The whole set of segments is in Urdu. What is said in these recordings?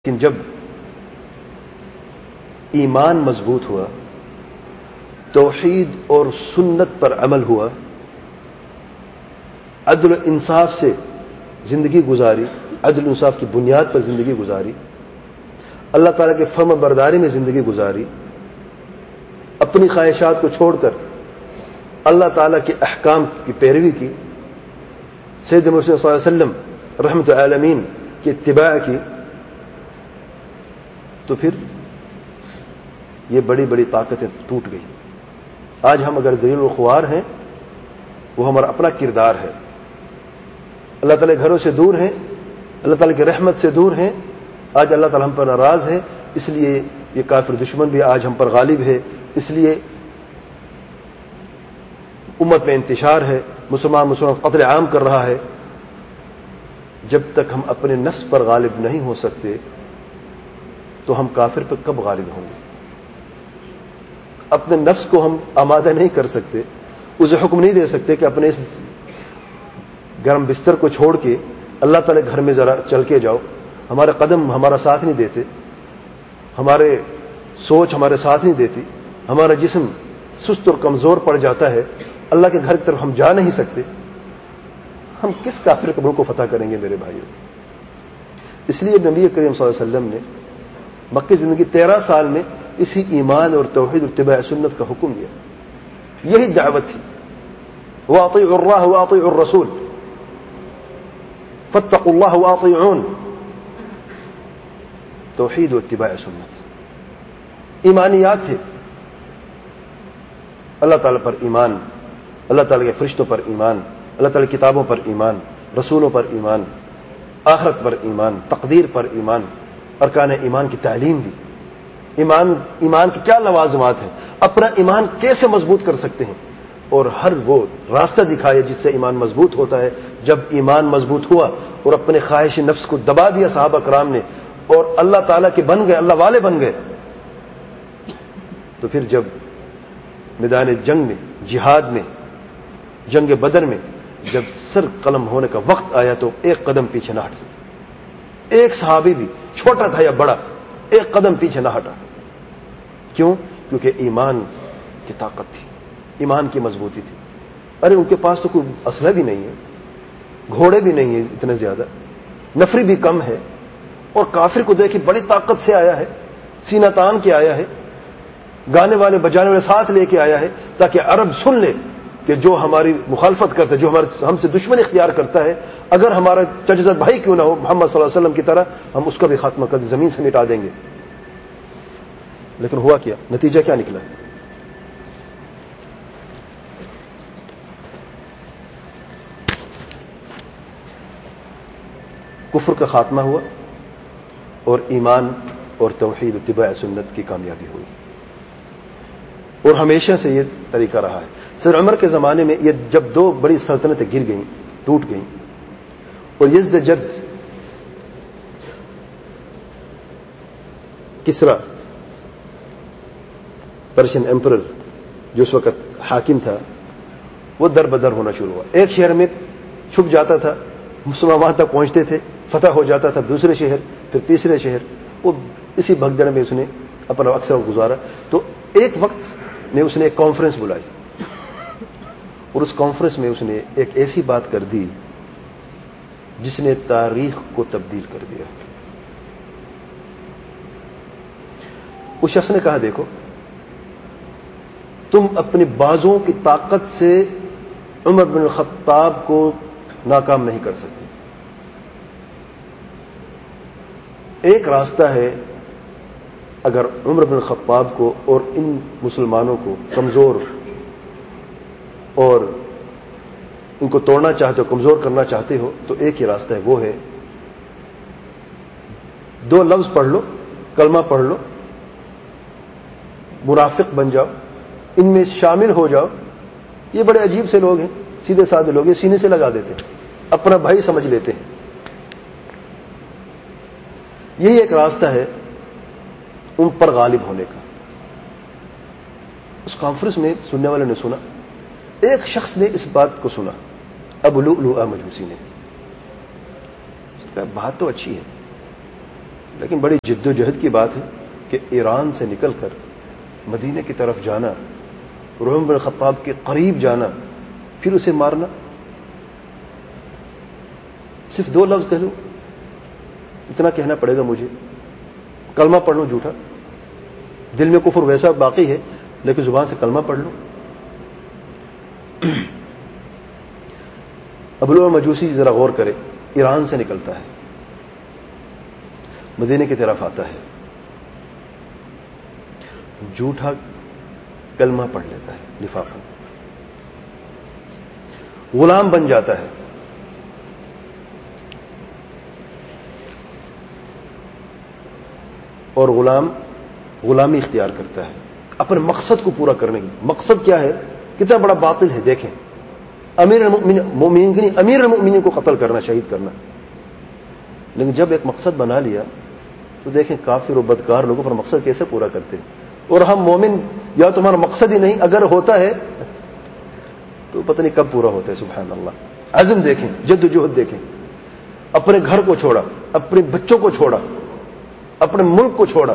لیکن جب ایمان مضبوط ہوا، توحید اور سنت پر عمل ہوا، عدل و انصاف سے زندگی گزاری، عدل و انصاف کی بنیاد پر زندگی گزاری، اللہ تعالیٰ کے فرمان برداری میں زندگی گزاری، اپنی خواہشات کو چھوڑ کر اللہ تعالیٰ کے احکام کی پیروی کی، سید محمد صلی اللہ علیہ وسلم رحمت العالمین کی اتباع کی، تو پھر یہ بڑی بڑی طاقتیں ٹوٹ گئی۔ آج ہم اگر ذلیل الخوار ہیں، وہ ہمارا اپنا کردار ہے، اللہ تعالیٰ کے گھروں سے دور ہیں، اللہ تعالیٰ کی رحمت سے دور ہیں، آج اللہ تعالیٰ ہم پر ناراض ہے، اس لیے یہ کافر دشمن بھی آج ہم پر غالب ہے، اس لیے امت میں انتشار ہے، مسلمان قتل عام کر رہا ہے۔ جب تک ہم اپنے نفس پر غالب نہیں ہو سکتے تو ہم کافر پر کب غالب ہوں گے؟ اپنے نفس کو ہم آمادہ نہیں کر سکتے، اسے حکم نہیں دے سکتے کہ اپنے اس گرم بستر کو چھوڑ کے اللہ تعالی گھر میں ذرا چل کے جاؤ۔ ہمارے قدم ہمارا ساتھ نہیں دیتے، ہمارے سوچ ہمارے ساتھ نہیں دیتی، ہمارا جسم سست اور کمزور پڑ جاتا ہے، اللہ کے گھر کی طرف ہم جا نہیں سکتے۔ ہم کس کافر قبر کو فتح کریں گے میرے بھائیوں؟ اس لیے نبی کریم صلی اللہ علیہ وسلم نے مکی زندگی 13 سال میں اسی ایمان اور توحید اتباع سنت کا حکم دیا، یہی دعوت تھی۔ وَأَطِيعُوا اللَّهَ وَأَطِيعُوا الرَّسُولَ فَاتَّقُوا اللَّهَ وَأَطِيعُونِ، توحید و اتباع سنت ایمانیات تھے۔ اللہ تعالیٰ پر ایمان، اللہ تعالیٰ کے فرشتوں پر ایمان، اللہ تعالیٰ کی کتابوں پر ایمان، رسولوں پر ایمان، آخرت پر ایمان، تقدیر پر ایمان، ارکان ایمان کی تعلیم دی۔ ایمان کے کیا لوازمات ہیں، اپنا ایمان کیسے مضبوط کر سکتے ہیں، اور ہر وہ راستہ دکھایا جس سے ایمان مضبوط ہوتا ہے۔ جب ایمان مضبوط ہوا اور اپنے خواہش نفس کو دبا دیا صحابہ کرام نے، اور اللہ تعالیٰ کے بن گئے، اللہ والے بن گئے، تو پھر جب میدان جنگ میں، جہاد میں، جنگ بدر میں جب سر قلم ہونے کا وقت آیا تو ایک قدم پیچھے نہ ہٹ سکے۔ ایک صحابی بھی، چھوٹا تھا یا بڑا، ایک قدم پیچھے نہ ہٹا۔ کیوں؟ کیونکہ ایمان کی طاقت تھی، ایمان کی مضبوطی تھی۔ ارے ان کے پاس تو کوئی اسلحہ بھی نہیں ہے، گھوڑے بھی نہیں ہیں اتنے زیادہ، نفری بھی کم ہے، اور کافر کو دیکھیں بڑی طاقت سے آیا ہے، سینہ تان کے آیا ہے، گانے والے بجانے والے ساتھ لے کے آیا ہے، تاکہ عرب سن لے کہ جو ہماری مخالفت کرتا ہے، جو ہم سے دشمن اختیار کرتا ہے، اگر ہمارا چچزاد بھائی کیوں نہ ہو، محمد صلی اللہ علیہ وسلم کی طرح، ہم اس کا بھی خاتمہ کر زمین سے مٹا دیں گے۔ لیکن ہوا کیا؟ نتیجہ کیا نکلا؟ کفر کا خاتمہ ہوا اور ایمان اور توحید اتباع سنت کی کامیابی ہوئی، اور ہمیشہ سے یہ طریقہ رہا ہے۔ سر عمر کے زمانے میں یہ جب دو بڑی سلطنتیں گر گئیں، ٹوٹ گئیں، اور یزدجرد کسرا پرشین ایمپرر جو اس وقت حاکم تھا، وہ در بدر ہونا شروع ہوا۔ ایک شہر میں چھپ جاتا تھا، مسلمان وہاں تک پہنچتے تھے، فتح ہو جاتا تھا، دوسرے شہر، پھر تیسرے شہر، وہ اسی بھگدڑ میں اس نے اپنا اکثر گزارا۔ تو ایک وقت میں اس نے ایک کانفرنس بلائی، اور اس کانفرنس میں اس نے ایک ایسی بات کر دی جس نے تاریخ کو تبدیل کر دیا۔ اس شخص نے کہا، دیکھو تم اپنی بازوں کی طاقت سے عمر بن الخطاب کو ناکام نہیں کر سکتے۔ ایک راستہ ہے، اگر عمر بن الخطاب کو اور ان مسلمانوں کو کمزور اور ان کو توڑنا چاہتے ہو، کمزور کرنا چاہتے ہو، تو ایک ہی راستہ ہے، وہ ہے 2 لفظ پڑھ لو، کلمہ پڑھ لو، منافق بن جاؤ، ان میں شامل ہو جاؤ۔ یہ بڑے عجیب سے لوگ ہیں، سیدھے سادے لوگ، یہ سینے سے لگا دیتے ہیں، اپنا بھائی سمجھ لیتے ہیں۔ یہی ایک راستہ ہے ان پر غالب ہونے کا۔ اس کانفرنس میں سننے والوں نے سنا، ایک شخص نے اس بات کو سنا، ابو لؤلؤ مجوسی نے، بات تو اچھی ہے لیکن بڑی جد و جہد کی بات ہے کہ ایران سے نکل کر مدینے کی طرف جانا، عمر بن خطاب کے قریب جانا، پھر اسے مارنا. صرف 2 لفظ کہہ لوں، اتنا کہنا پڑے گا مجھے، کلمہ پڑھ لوں جھوٹا، دل میں کفر ویسا باقی ہے لیکن زبان سے کلمہ پڑھ لوں. ابو مجوسی ذرا غور کرے، ایران سے نکلتا ہے، مدینے کی طرف آتا ہے، جھوٹا کلمہ پڑھ لیتا ہے نفاقاً، غلام بن جاتا ہے، اور غلامی اختیار کرتا ہے اپنے مقصد کو پورا کرنے کی. مقصد کیا ہے؟ کتنا بڑا باطل ہے دیکھیں، امیر المؤمنین کو قتل کرنا، شہید کرنا. لیکن جب ایک مقصد بنا لیا تو دیکھیں کافر و بدکار لوگوں پر مقصد کیسے پورا کرتے ہیں. اور ہم مومن یا تمہارا مقصد ہی نہیں، اگر ہوتا ہے تو پتہ نہیں کب پورا ہوتا ہے. سبحان اللہ. عزم دیکھیں، جد و جہد دیکھیں. اپنے گھر کو چھوڑا، اپنے بچوں کو چھوڑا، اپنے ملک کو چھوڑا.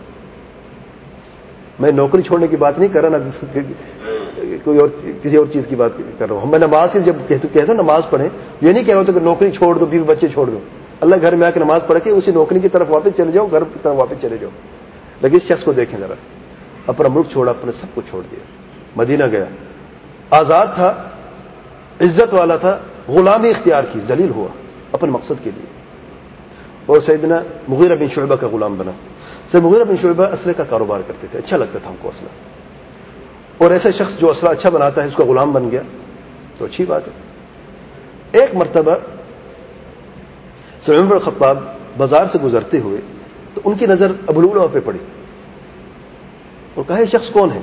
میں نوکری چھوڑنے کی بات نہیں کر رہا، نہ کوئی اور کسی اور چیز کی بات کر رہا ہوں. میں نماز کی جب کہتا ہوں نماز پڑھیں، یہ نہیں کہہ رہا ہوں کہ نوکری چھوڑ دو، بیوی بچے چھوڑ دو. اللہ گھر میں آ کے نماز پڑھ کے اسی نوکری کی طرف واپس چلے جاؤ، گھر کی طرف واپس چلے جاؤ. لیکن اس شخص کو دیکھیں ذرا، اپنا ملک چھوڑا، اپنے سب کو چھوڑ دیا، مدینہ گیا، آزاد تھا، عزت والا تھا، غلامی اختیار کی، ذلیل ہوا اپنے مقصد کے لیے. اور سیدنا مغیرہ بن شعبہ کا غلام بنا. سید مغیرہ بن شعبہ اسلحے کا کاروبار کرتے تھے، اچھا لگتا تھا ہم کو اسلحہ. اور ایسے شخص جو اسلحہ اچھا بناتا ہے اس کا غلام بن گیا تو اچھی بات ہے. ایک مرتبہ سید عمر بن خطاب بازار سے گزرتے ہوئے تو ان کی نظر ابو لؤلؤہ پہ پڑی اور کہا یہ شخص کون ہے؟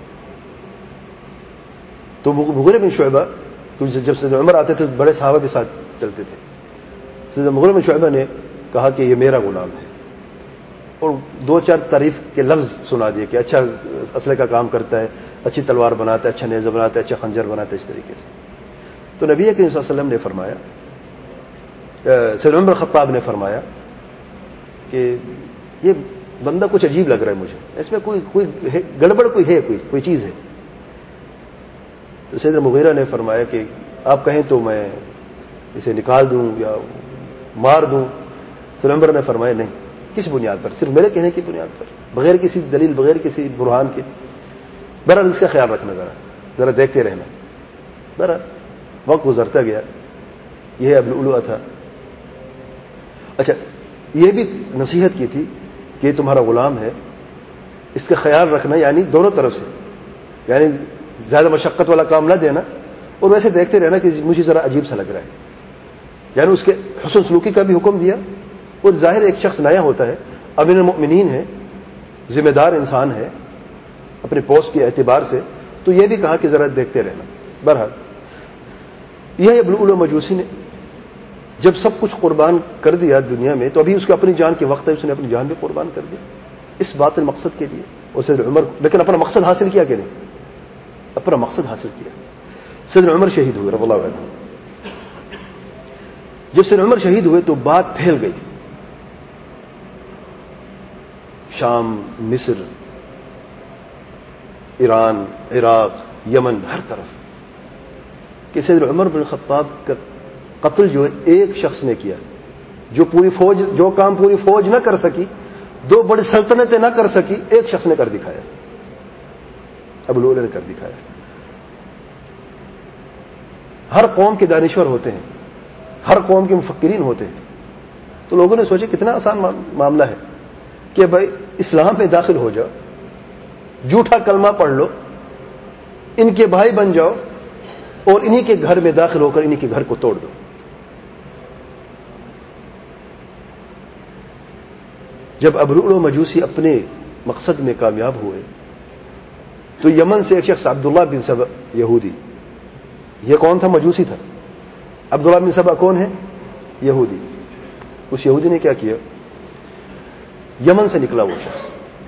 تو مغیرہ بن شعبہ، جب سید عمر آتے تھے تو بڑے صحابہ کے ساتھ چلتے تھے، سید مغیرہ بن شعبہ نے کہا کہ یہ میرا غلام ہے، اور 2-4 تعریف کے لفظ سنا دیے کہ اچھا اسلحے کا کام کرتا ہے، اچھی تلوار بناتا ہے، اچھا نیزہ بناتا ہے، اچھا خنجر بناتا ہے، اس طریقے سے. تو نبی کریم صلی اللہ علیہ وسلم نے فرمایا، سید عمر خطاب نے فرمایا کہ یہ بندہ کچھ عجیب لگ رہا ہے مجھے، اس میں کوئی گڑبڑ کوئی چیز ہے. تو سید مغیرہ نے فرمایا کہ آپ کہیں تو میں اسے نکال دوں یا مار دوں. سید عمر نے فرمایا نہیں، کس بنیاد پر؟ صرف میرے کہنے کی بنیاد پر، بغیر کسی دلیل، بغیر کسی برہان کے. بہرحال اس کا خیال رکھنا، ذرا دیکھتے رہنا. بہرحال وقت گزرتا گیا، یہ ابو لؤلؤہ تھا. اچھا، یہ بھی نصیحت کی تھی کہ یہ تمہارا غلام ہے، اس کا خیال رکھنا، یعنی دونوں طرف سے، یعنی زیادہ مشقت والا کام نہ دینا، اور ویسے دیکھتے رہنا کہ مجھے ذرا عجیب سا لگ رہا ہے. یعنی اس کے حسن سلوکی کا بھی حکم دیا. اور ظاہر ایک شخص نیا ہوتا ہے، امیر المؤمنین ہے، ذمہ دار انسان ہے اپنے پوسٹ کے اعتبار سے، تو یہ بھی کہا کہ ذرا دیکھتے رہنا. بہرحال یہ ابو لؤلؤہ مجوسی نے جب سب کچھ قربان کر دیا دنیا میں، تو ابھی اس کو اپنی جان کے وقت ہے، اس نے اپنی جان بھی قربان کر دی اس باطل مقصد کے لیے. اور سید عمر، لیکن اپنا مقصد حاصل کیا کہ نہیں؟ اپنا مقصد حاصل کیا. سید عمر شہید ہوئے رضی اللہ عنہ. جب سید عمر شہید ہوئے تو بات پھیل گئی، شام، مصر، ایران، عراق، یمن، ہر طرف، کہ سید عمر بن خطاب کا قتل جو ہے ایک شخص نے کیا، جو کام پوری فوج نہ کر سکی، 2 بڑی سلطنتیں نہ کر سکی، ایک شخص نے کر دکھایا، ابو لؤلؤہ نے کر دکھایا. ہر قوم کے دانشور ہوتے ہیں، ہر قوم کے مفکرین ہوتے ہیں. تو لوگوں نے سوچا کتنا آسان معاملہ ہے کہ بھائی اسلام میں داخل ہو جاؤ، جھوٹا کلمہ پڑھ لو، ان کے بھائی بن جاؤ، اور انہی کے گھر میں داخل ہو کر انہی کے گھر کو توڑ دو. جب ابو لؤلؤہ مجوسی اپنے مقصد میں کامیاب ہوئے تو یمن سے ایک شخص عبداللہ بن سبا یہودی، یہ کون تھا؟ مجوسی تھا. عبداللہ بن سبا کون ہے؟ یہودی. اس یہودی نے کیا کیا؟ یمن سے نکلا وہ شخص،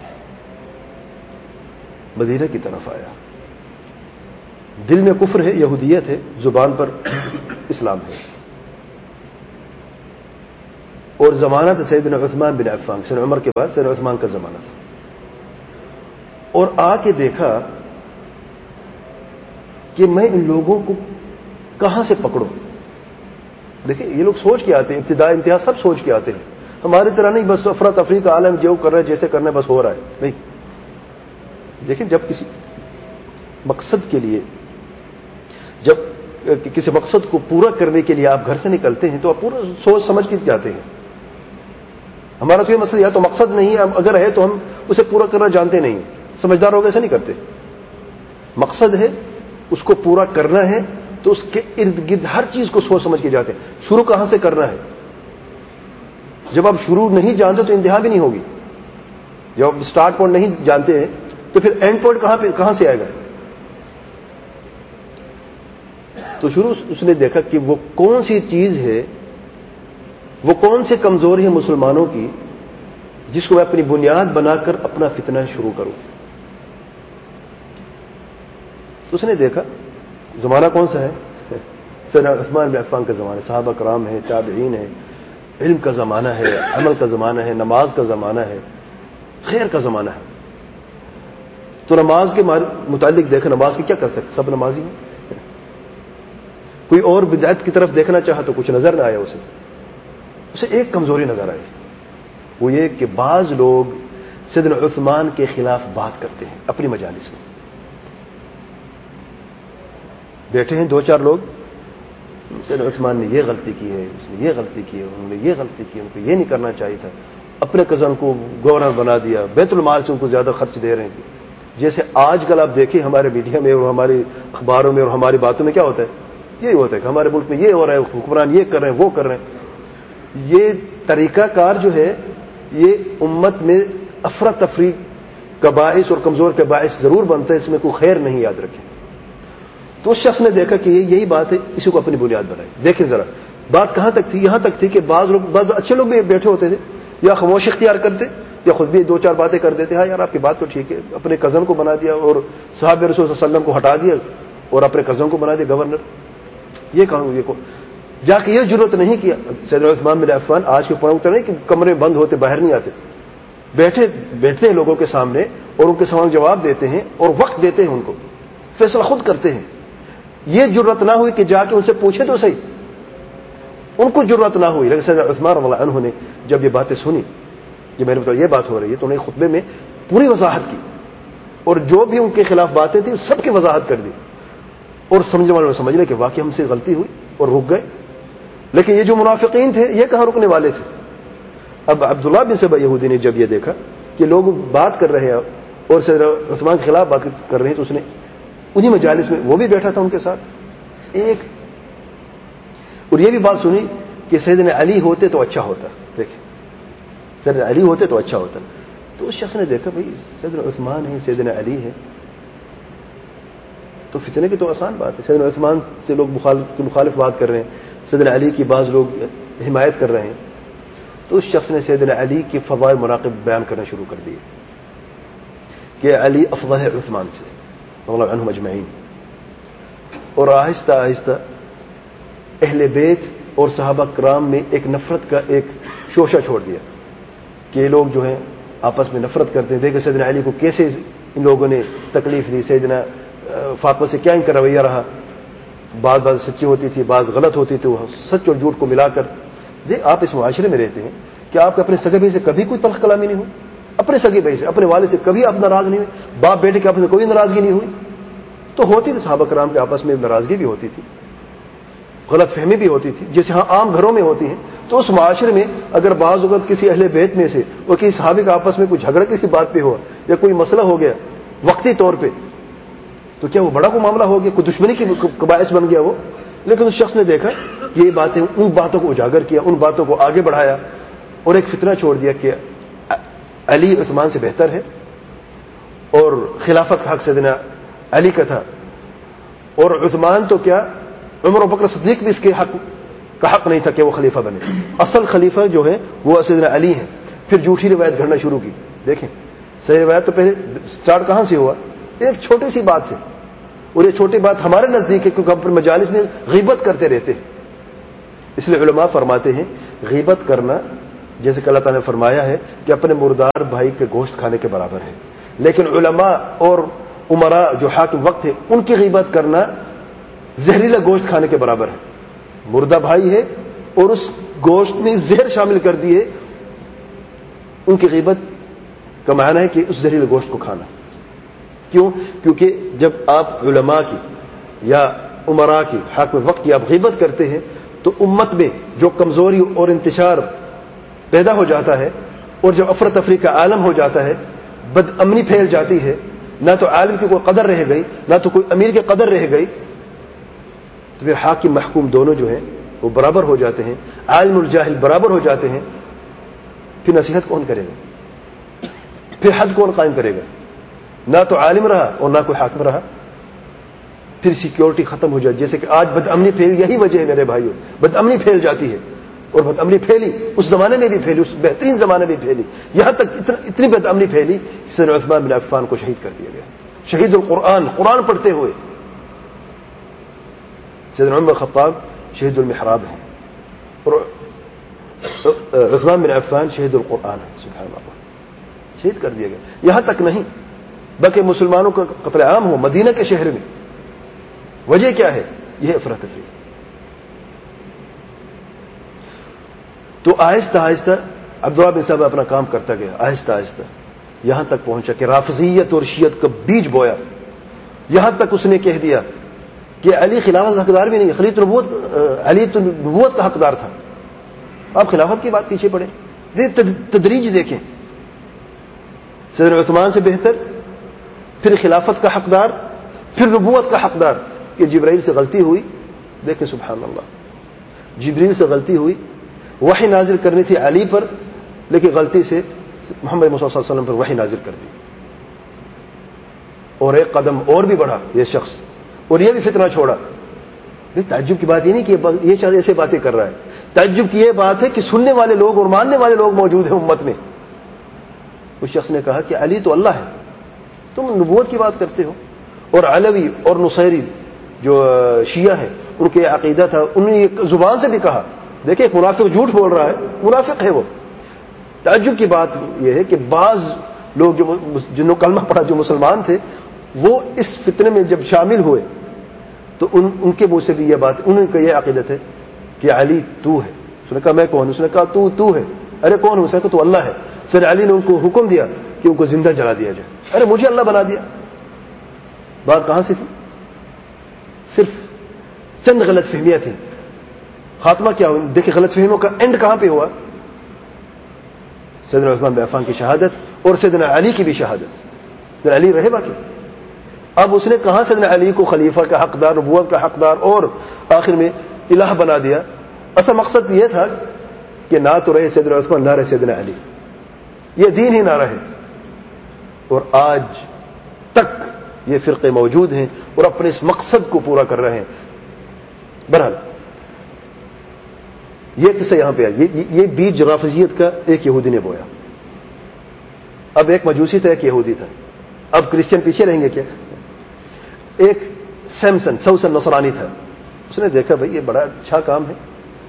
مدینہ کی طرف آیا. دل میں کفر ہے، یہودیت ہے، زبان پر اسلام ہے، اور زمانہ تھا سیدنا عثمان بن عفان، سیدنا عمر کے بعد سیدنا عثمان کا زمانہ تھا، اور آ کے دیکھا کہ میں ان لوگوں کو کہاں سے پکڑوں. دیکھیں یہ لوگ سوچ کے آتے ہیں، ابتدا انتہا سب سوچ کے آتے ہیں، ہماری طرح نہیں بس افراتفری کا عالم جو کر رہا ہے جیسے کرنا ہے بس ہو رہا ہے. نہیں، دیکھیں جب کسی مقصد کے لیے، جب کسی مقصد کو پورا کرنے کے لیے آپ گھر سے نکلتے ہیں تو آپ پورا سوچ سمجھ کے جاتے ہیں. ہمارا تو یہ مسئلہ یا تو مقصد نہیں ہے، اگر ہے تو ہم اسے پورا کرنا جانتے نہیں. سمجھدار لوگ ایسا نہیں کرتے. مقصد ہے، اس کو پورا کرنا ہے تو اس کے ارد گرد ہر چیز کو سوچ سمجھ کے جاتے ہیں. شروع کہاں سے کرنا ہے؟ جب آپ شروع نہیں جانتے تو انتہا بھی نہیں ہوگی. جب آپ سٹارٹ پوائنٹ نہیں جانتے ہیں تو پھر اینڈ پوائنٹ کہاں سے آئے گا؟ تو شروع اس نے دیکھا کہ وہ کون سی چیز ہے، وہ کون سی کمزوری ہے مسلمانوں کی جس کو میں اپنی بنیاد بنا کر اپنا فتنہ شروع کروں. تو اس نے دیکھا زمانہ کون سا ہے؟ سیدنا عثمان بن عفان کا زمانہ، صحابہ کرام ہیں، تابعین ہیں، علم کا زمانہ ہے، عمل کا زمانہ ہے، نماز کا زمانہ ہے، خیر کا زمانہ ہے. تو نماز کے متعلق دیکھا، نماز کی کیا کر سکتے، سب نمازی ہیں. کوئی اور بدعت کی طرف دیکھنا چاہا تو کچھ نظر نہ آیا اسے ایک کمزوری نظر آئی، وہ یہ کہ بعض لوگ سیدنا عثمان کے خلاف بات کرتے ہیں اپنی مجالس میں. بیٹھے ہیں دو چار لوگ، سیدنا عثمان نے یہ غلطی کی ہے، اس نے یہ غلطی کی ہے، انہوں نے یہ غلطی کی، ان کو یہ نہیں کرنا چاہیے تھا، اپنے کزن کو گورنر بنا دیا، بیت المال سے ان کو زیادہ خرچ دے رہے ہیں. جیسے آج کل آپ دیکھیں ہمارے میڈیا میں اور ہماری اخباروں میں اور ہماری باتوں میں کیا ہوتا ہے، یہی ہوتا ہے کہ ہمارے ملک میں یہ ہو رہا ہے، حکمران یہ کر رہے ہیں، وہ کر رہے ہیں. یہ طریقہ کار جو ہے یہ امت میں افراتفری کا باعث اور کمزور کا باعث ضرور بنتا ہے، اس میں کوئی خیر نہیں. یاد رکھیں. تو اس شخص نے دیکھا کہ یہی بات ہے، اسی کو اپنی بنیاد بنائی. دیکھیں ذرا بات کہاں تک تھی، یہاں تک تھی کہ بعض اچھے لوگ بھی بیٹھے ہوتے تھے، یا خاموش اختیار کرتے یا خود بھی دو چار باتیں کر دیتے. ہاں یار آپ کی بات تو ٹھیک ہے، اپنے کزن کو بنا دیا اور صحابہ رسول صلی اللہ علیہ وسلم کو ہٹا دیا اور اپنے کزن کو بنا دیا گورنر. یہ کہوں یہ کو جا کے یہ ضرورت نہیں کیا. سیدنا عثمان بن عفان آج کے پڑھوں نہیں کہ کمرے بند ہوتے باہر نہیں آتے، بیٹھتے ہیں لوگوں کے سامنے اور ان کے سوال جواب دیتے ہیں اور وقت دیتے ہیں، ان کو فیصلہ خود کرتے ہیں. یہ ضرورت نہ ہوئی کہ جا کے ان سے پوچھے تو صحیح، ان کو ضرورت نہ ہوئی. لیکن سیدنا عثمان رضی اللہ عنہ نے جب یہ باتیں سنی کہ میں نے بتایا یہ بات ہو رہی ہے، تو انہیں خطبے میں پوری وضاحت کی اور جو بھی ان کے خلاف باتیں تھیں سب کی وضاحت کر دی، اور سمجھنے والوں نے سمجھ لیا کہ واقعی ہم سے غلطی ہوئی اور رک گئے. لیکن یہ جو منافقین تھے یہ کہاں رکنے والے تھے. اب عبداللہ بن سبا یہودی نے جب یہ دیکھا کہ لوگ بات کر رہے ہیں اور سیدنا عثمان کے خلاف بات کر رہے ہیں، تو اس نے انہی مجالس میں وہ بھی بیٹھا تھا ان کے ساتھ اور یہ بھی بات سنی کہ سیدنا علی ہوتے تو اچھا ہوتا. دیکھیں سیدنا علی ہوتے تو اچھا ہوتا. تو اس شخص نے دیکھا بھائی سیدنا عثمان ہے، سیدنا علی ہے، تو فتنے کی تو آسان بات ہے. سیدنا عثمان سے لوگ مخالف بات کر رہے ہیں، سیدنا علی کی بعض لوگ حمایت کر رہے ہیں. تو اس شخص نے سیدنا علی کے فضائل مناقب بیان کرنا شروع کر دیے کہ علی افضل ہے عثمان سے رضی اللہ عنہم اجمعین. اور آہستہ آہستہ اہل بیت اور صحابہ کرام میں ایک نفرت کا ایک شوشہ چھوڑ دیا کہ یہ لوگ جو ہیں آپس میں نفرت کرتے ہیں. دیکھیں سیدنا علی کو کیسے ان لوگوں نے تکلیف دی، سیدنا فاطمہ سے کیا ان کا رویہ رہا، بعض سچی ہوتی تھی بعض غلط ہوتی تھی، وہ سچ اور جھوٹ کو ملا کر. آپ اس معاشرے میں رہتے ہیں کہ آپ اپنے سگے بھائی سے کبھی کوئی تلخ کلامی نہیں ہوئی، اپنے سگے بھائی سے اپنے والد سے کبھی آپ ناراض نہیں ہوئے، باپ بیٹے کے آپس میں کوئی ناراضگی نہیں ہوئی. تو ہوتی تھی صحابہ کرام کے آپس میں ناراضگی بھی ہوتی تھی، غلط فہمی بھی ہوتی تھی، جیسے ہاں عام گھروں میں ہوتی ہیں. تو اس معاشرے میں اگر بعض اوقات کسی اہل بیت میں سے اور کسی صحابی کا آپس میں کوئی جھگڑا کسی بات پہ ہوا یا کوئی مسئلہ ہو گیا وقتی طور پہ، تو کیا وہ بڑا کوئی معاملہ ہو گیا، کوئی دشمنی کی باعث بن گیا وہ. لیکن اس شخص نے دیکھا یہ باتیں، ان باتوں کو اجاگر کیا، ان باتوں کو آگے بڑھایا اور ایک فتنہ چھوڑ دیا کہ علی عثمان سے بہتر ہے اور خلافت کا حق سیدنا علی کا تھا، اور عثمان تو کیا عمر و بکر صدیق بھی اس کے حق کا حق نہیں تھا کہ وہ خلیفہ بنے. اصل خلیفہ جو ہے وہ سیدنا علی ہیں. پھر جھوٹی روایت گھڑنا شروع کی. دیکھیں صحیح روایت تو پہلے سٹارٹ کہاں سے ہوا، ایک چھوٹی سی بات سے. اور یہ چھوٹی بات ہمارے نزدیک ہے کیونکہ ہم اپنے مجالس میں غیبت کرتے رہتے ہیں. اس لیے علماء فرماتے ہیں غیبت کرنا جیسے کہ اللہ تعالیٰ نے فرمایا ہے کہ اپنے مردار بھائی کے گوشت کھانے کے برابر ہے، لیکن علماء اور عمراء جو حاکم وقت ہے ان کی غیبت کرنا زہریلا گوشت کھانے کے برابر ہے. مردہ بھائی ہے اور اس گوشت میں زہر شامل کر دیے، ان کی غیبت کا معنی ہے کہ اس زہریلے گوشت کو کھانا. کیوں؟ کیونکہ جب آپ علماء کی یا عمراء کی حاکم وقت کی آپ غیبت کرتے ہیں تو امت میں جو کمزوری اور انتشار پیدا ہو جاتا ہے، اور جب افراتفری کا عالم ہو جاتا ہے، بد امنی پھیل جاتی ہے، نہ تو عالم کی کوئی قدر رہ گئی نہ تو کوئی امیر کی قدر رہ گئی، تو پھر حاکم محکوم دونوں جو ہیں وہ برابر ہو جاتے ہیں، عالم اور جاہل برابر ہو جاتے ہیں. پھر نصیحت کون کرے گا؟ پھر حد کون قائم کرے گا؟ نہ تو عالم رہا اور نہ کوئی حاکم رہا. پھر سیکیورٹی ختم ہو جائے. جیسے کہ آج بد امنی پھیل، یہی وجہ ہے میرے بھائیوں، بد امنی پھیل جاتی ہے، اور بد امنی پھیلی اس زمانے میں بھی پھیلی، اس بہترین زمانے میں پھیلی، یہاں تک اتنی بد امنی پھیلی کہ سیدنا عثمان بن عفان کو شہید کر دیا گیا، شہید القرآن، قرآن پڑھتے ہوئے. سیدنا عمر خطاب شہید المحراب ہیں اور عثمان بن عفان شہید القرآن ہے. سبحان اللہ، شہید کر دیا گیا. یہاں تک نہیں بلکہ مسلمانوں کا قتل عام ہو مدینہ کے شہر میں. وجہ کیا ہے؟ یہ افراتفری. تو آہستہ آہستہ عبداللہ بن صاحب اپنا کام کرتا گیا، آہستہ آہستہ یہاں تک پہنچا کہ رافضیت اور شیعت کا بیج بویا. یہاں تک اس نے کہہ دیا کہ علی خلافت کا حقدار بھی نہیں، علی تو نبوت کا حقدار تھا. آپ خلافت کی بات پیچھے پڑے، تدریج دیکھیں. سیدنا عثمان سے بہتر، پھر خلافت کا حقدار، پھر نبوت کا حقدار. کہ جبرائیل سے غلطی ہوئی، دیکھیں سبحان اللہ، جبرائیل سے غلطی ہوئی، وحی نازل کرنی تھی علی پر، لیکن غلطی سے محمد مصطفیٰ صلی اللہ علیہ وسلم پر وحی نازل کر دی. اور ایک قدم اور بھی بڑھا یہ شخص، اور یہ بھی فتنہ چھوڑا. تعجب کی بات یہ نہیں کہ یہ شخص ایسے باتیں کر رہا ہے، تعجب کی یہ بات ہے کہ سننے والے لوگ اور ماننے والے لوگ موجود ہیں امت میں. اس شخص نے کہا کہ علی تو اللہ ہے، تم نبوت کی بات کرتے ہو. اور علوی اور نصیری جو شیعہ ہے ان کے عقیدہ تھا، انہوں نے زبان سے بھی کہا. دیکھیں ایک منافق جھوٹ بول رہا ہے، منافق ہے وہ. تعجب کی بات یہ ہے کہ بعض لوگ جو جنہوں کلمہ پڑھا، جو مسلمان تھے، وہ اس فتنے میں جب شامل ہوئے تو ان کے منہ سے بھی یہ بات، ان کا یہ عقیدت ہے کہ علی تو ہے. اس نے کہا میں کون؟ اس نے کہا تو ہے. ارے کون ہوں؟ اس نے کہا تو اللہ ہے. سر علی نے ان کو حکم دیا کہ ان کو زندہ جلا دیا جائے. ارے مجھے اللہ بنا دیا. بات کہاں سے تھی؟ صرف چند غلط فہمیاں تھیں. خاتمہ کیا ہوا؟ دیکھیں غلط فہمیوں کا اینڈ کہاں پہ ہوا؟ سیدنا عثمان بن عفان کی شہادت اور سیدنا علی کی بھی شہادت. سیدنا علی رہے باقی. اب اس نے کہاں سیدنا علی کو خلیفہ کا حقدار، نبوت کا حقدار اور آخر میں الہ بنا دیا؟ اصل مقصد یہ تھا کہ نہ تو رہے سیدنا عثمان، نہ رہے سیدنا علی، یہ دین ہی نہ رہے. اور آج تک یہ فرقے موجود ہیں اور اپنے اس مقصد کو پورا کر رہے ہیں. بہرحال یہ قصہ یہاں پہ آیا، یہ بیج رافضیت کا ایک یہودی نے بویا. اب ایک مجوسی تھا، ایک یہودی تھا. اب کرسچن پیچھے رہیں گے کیا؟ ایک سوسن نصرانی تھا. اس نے دیکھا بھائی یہ بڑا اچھا کام ہے.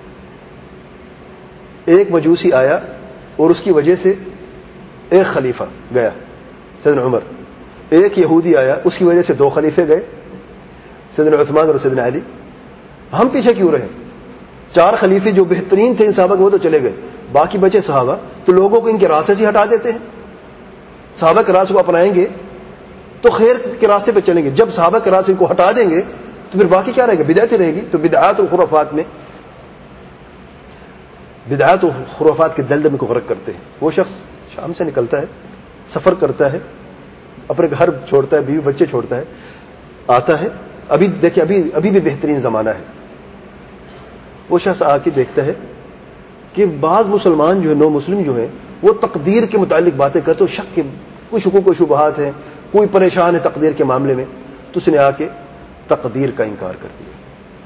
ایک مجوسی آیا اور اس کی وجہ سے ایک خلیفہ گیا، سیدنا عمر. ایک یہودی آیا، اس کی وجہ سے 2 خلیفے گئے، سیدنا عثمان اور سیدنا علی. ہم پیچھے کیوں رہے؟ 4 خلیفے جو بہترین تھے ان صحابہ کے وہ تو چلے گئے، باقی بچے صحابہ. تو لوگوں کو ان کے راستے سے ہٹا دیتے ہیں. صحابہ کے راستے کو اپنائیں گے تو خیر کے راستے پہ چلیں گے. جب صحابہ کے راستے کو ہٹا دیں گے تو پھر باقی کیا رہے گا؟ بدعت رہے گی. تو بدعات اور خرافات میں، بدعات اور خرافات کے دلدل میں کو غرق کرتے ہیں. وہ شخص شام سے نکلتا ہے، سفر کرتا ہے، اپنے گھر چھوڑتا ہے، بیوی بچے چھوڑتا ہے، آتا ہے. ابھی دیکھیں ابھی بھی بہترین زمانہ ہے. وہ شخص آ کے دیکھتا ہے کہ بعض مسلمان جو ہے، نو مسلم جو ہیں، وہ تقدیر کے متعلق باتیں کرتے، شک کے کچھ شکوک و شبہات ہیں، کوئی پریشان ہے تقدیر کے معاملے میں. تو اس نے آ کے تقدیر کا انکار کر دیا.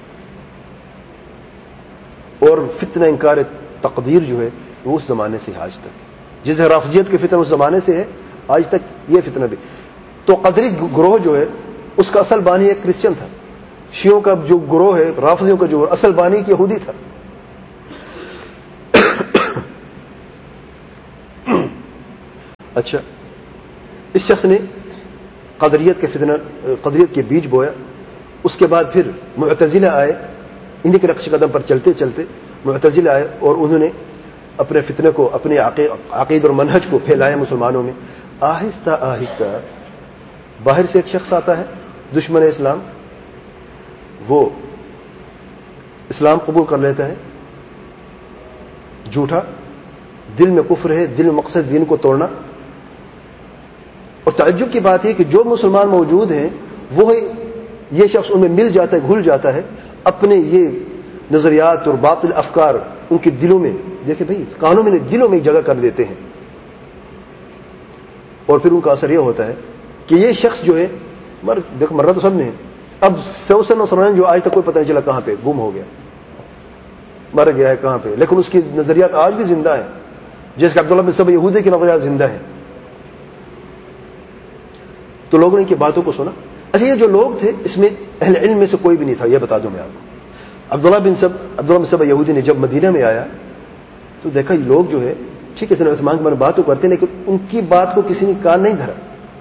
اور فتنہ انکار تقدیر جو ہے وہ اس زمانے سے آج تک، جیسے رافضیت کے فتنہ اس زمانے سے ہے آج تک یہ فتنہ بھی. تو قدری گروہ جو ہے اس کا اصل بانی ایک کرسچن تھا. شیعوں کا جو گروہ ہے، رافضیوں کا جو اصل بانی ایک یہودی تھا. اچھا، اس شخص نے قدریت کے بیج بویا. اس کے بعد پھر معتزلہ آئے، انہیں کے نقش قدم پر چلتے چلتے معتزلہ آئے اور انہوں نے اپنے فتنے کو، اپنے عقید اور منہج کو پھیلایا مسلمانوں میں. آہستہ آہستہ باہر سے ایک شخص آتا ہے دشمن اسلام، وہ اسلام قبول کر لیتا ہے، جھوٹا، دل میں کفر ہے، دل میں مقصد دین کو توڑنا. اور تعجب کی بات ہے کہ جو مسلمان موجود ہیں وہ یہ شخص ان میں مل جاتا ہے، گھل جاتا ہے، اپنے یہ نظریات اور باطل افکار ان کے دلوں میں، دیکھیں بھائی کانوں میں دلوں میں جگہ کر دیتے ہیں. اور پھر ان کا اثر یہ ہوتا ہے کہ یہ شخص جو ہے دیکھو مرنا تو سب نے ہے، اب سوسن نصرانی جو آج تک کوئی پتہ نہیں چلا کہاں پہ گم ہو گیا، مر گیا ہے کہاں پہ، لیکن اس کی نظریات آج بھی زندہ ہیں، جیسے کہ عبداللہ بن سبا یہودی کی نظریات زندہ ہیں. تو لوگوں نے ان کی باتوں کو سنا. اچھا، یہ جو لوگ تھے اس میں اہل علم میں سے کوئی بھی نہیں تھا، یہ بتا دوں میں آپ کو. عبداللہ بن سبا یہودی نے جب مدینہ میں آیا تو دیکھا یہ لوگ جو ہے ٹھیک ہے عثمان کے بارے میں بات تو کرتے ہیں، لیکن ان کی بات کو کسی نے کان نہیں دھرا.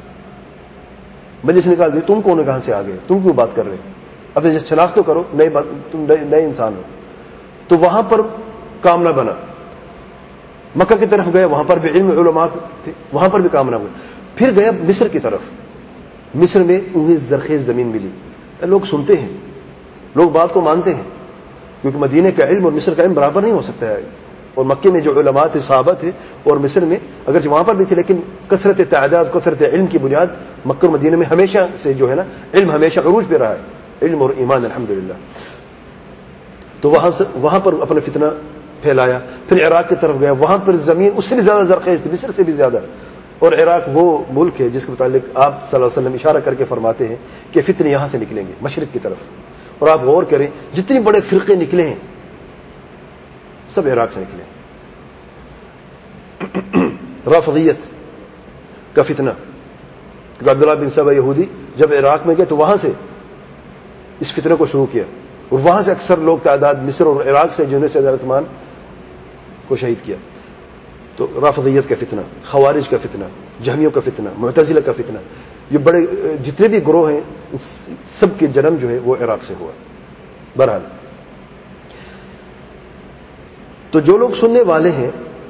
مجلس نکال دی، تم کون کہاں سے آ گئے، تم کیوں بات کر رہے، اب شناخت تو کرو، نئی بات، تم نئے انسان ہو. تو وہاں پر کام نہ بنا. مکہ کی طرف گئے، وہاں پر بھی علم علماء تھے، وہاں پر بھی کام نہ بنا. پھر گیا مصر کی طرف، مصر میں انہیں زرخیز زمین ملی. لوگ سنتے ہیں، لوگ بات کو مانتے ہیں، کیونکہ مدینے کا علم اور مصر کا علم برابر نہیں ہو سکتا ہے. اور مکے میں جو علماء تھے، صحابہ تھے، اور مصر میں اگرچہ وہاں پر بھی تھے، لیکن کثرت تعداد، کثرت علم کی بنیاد مکہ اور مدینے میں ہمیشہ سے جو ہے نا علم ہمیشہ عروج پہ رہا ہے، علم اور ایمان الحمدللہ. تو وہاں پر اپنا فتنہ پھیلایا. پھر عراق کی طرف گیا، وہاں پر زمین اس سے بھی زیادہ زرخیز تھی، مصر سے بھی زیادہ. اور عراق وہ ملک ہے جس کے متعلق آپ صلی اللہ علیہ وسلم اشارہ کر کے فرماتے ہیں کہ فتنے یہاں سے نکلیں گے، مشرق کی طرف. اور آپ غور کریں جتنے بڑے فرقے نکلے ہیں سب عراق سے نکلے. رافضیت کا فتنہ، کیونکہ عبداللہ بن سبا یہودی جب عراق میں گئے تو وہاں سے اس فتنے کو شروع کیا، اور وہاں سے اکثر لوگ تعداد مصر اور عراق سے جنہوں نے سید عثمان کو شہید کیا. تو رافضیت کا فتنہ، خوارج کا فتنہ، جہمیوں کا فتنہ، معتزلہ کا فتنہ، یہ بڑے جتنے بھی گروہ ہیں سب کے جنم جو ہے وہ عراق سے ہوا. بہرحال تو جو لوگ سننے والے ہیں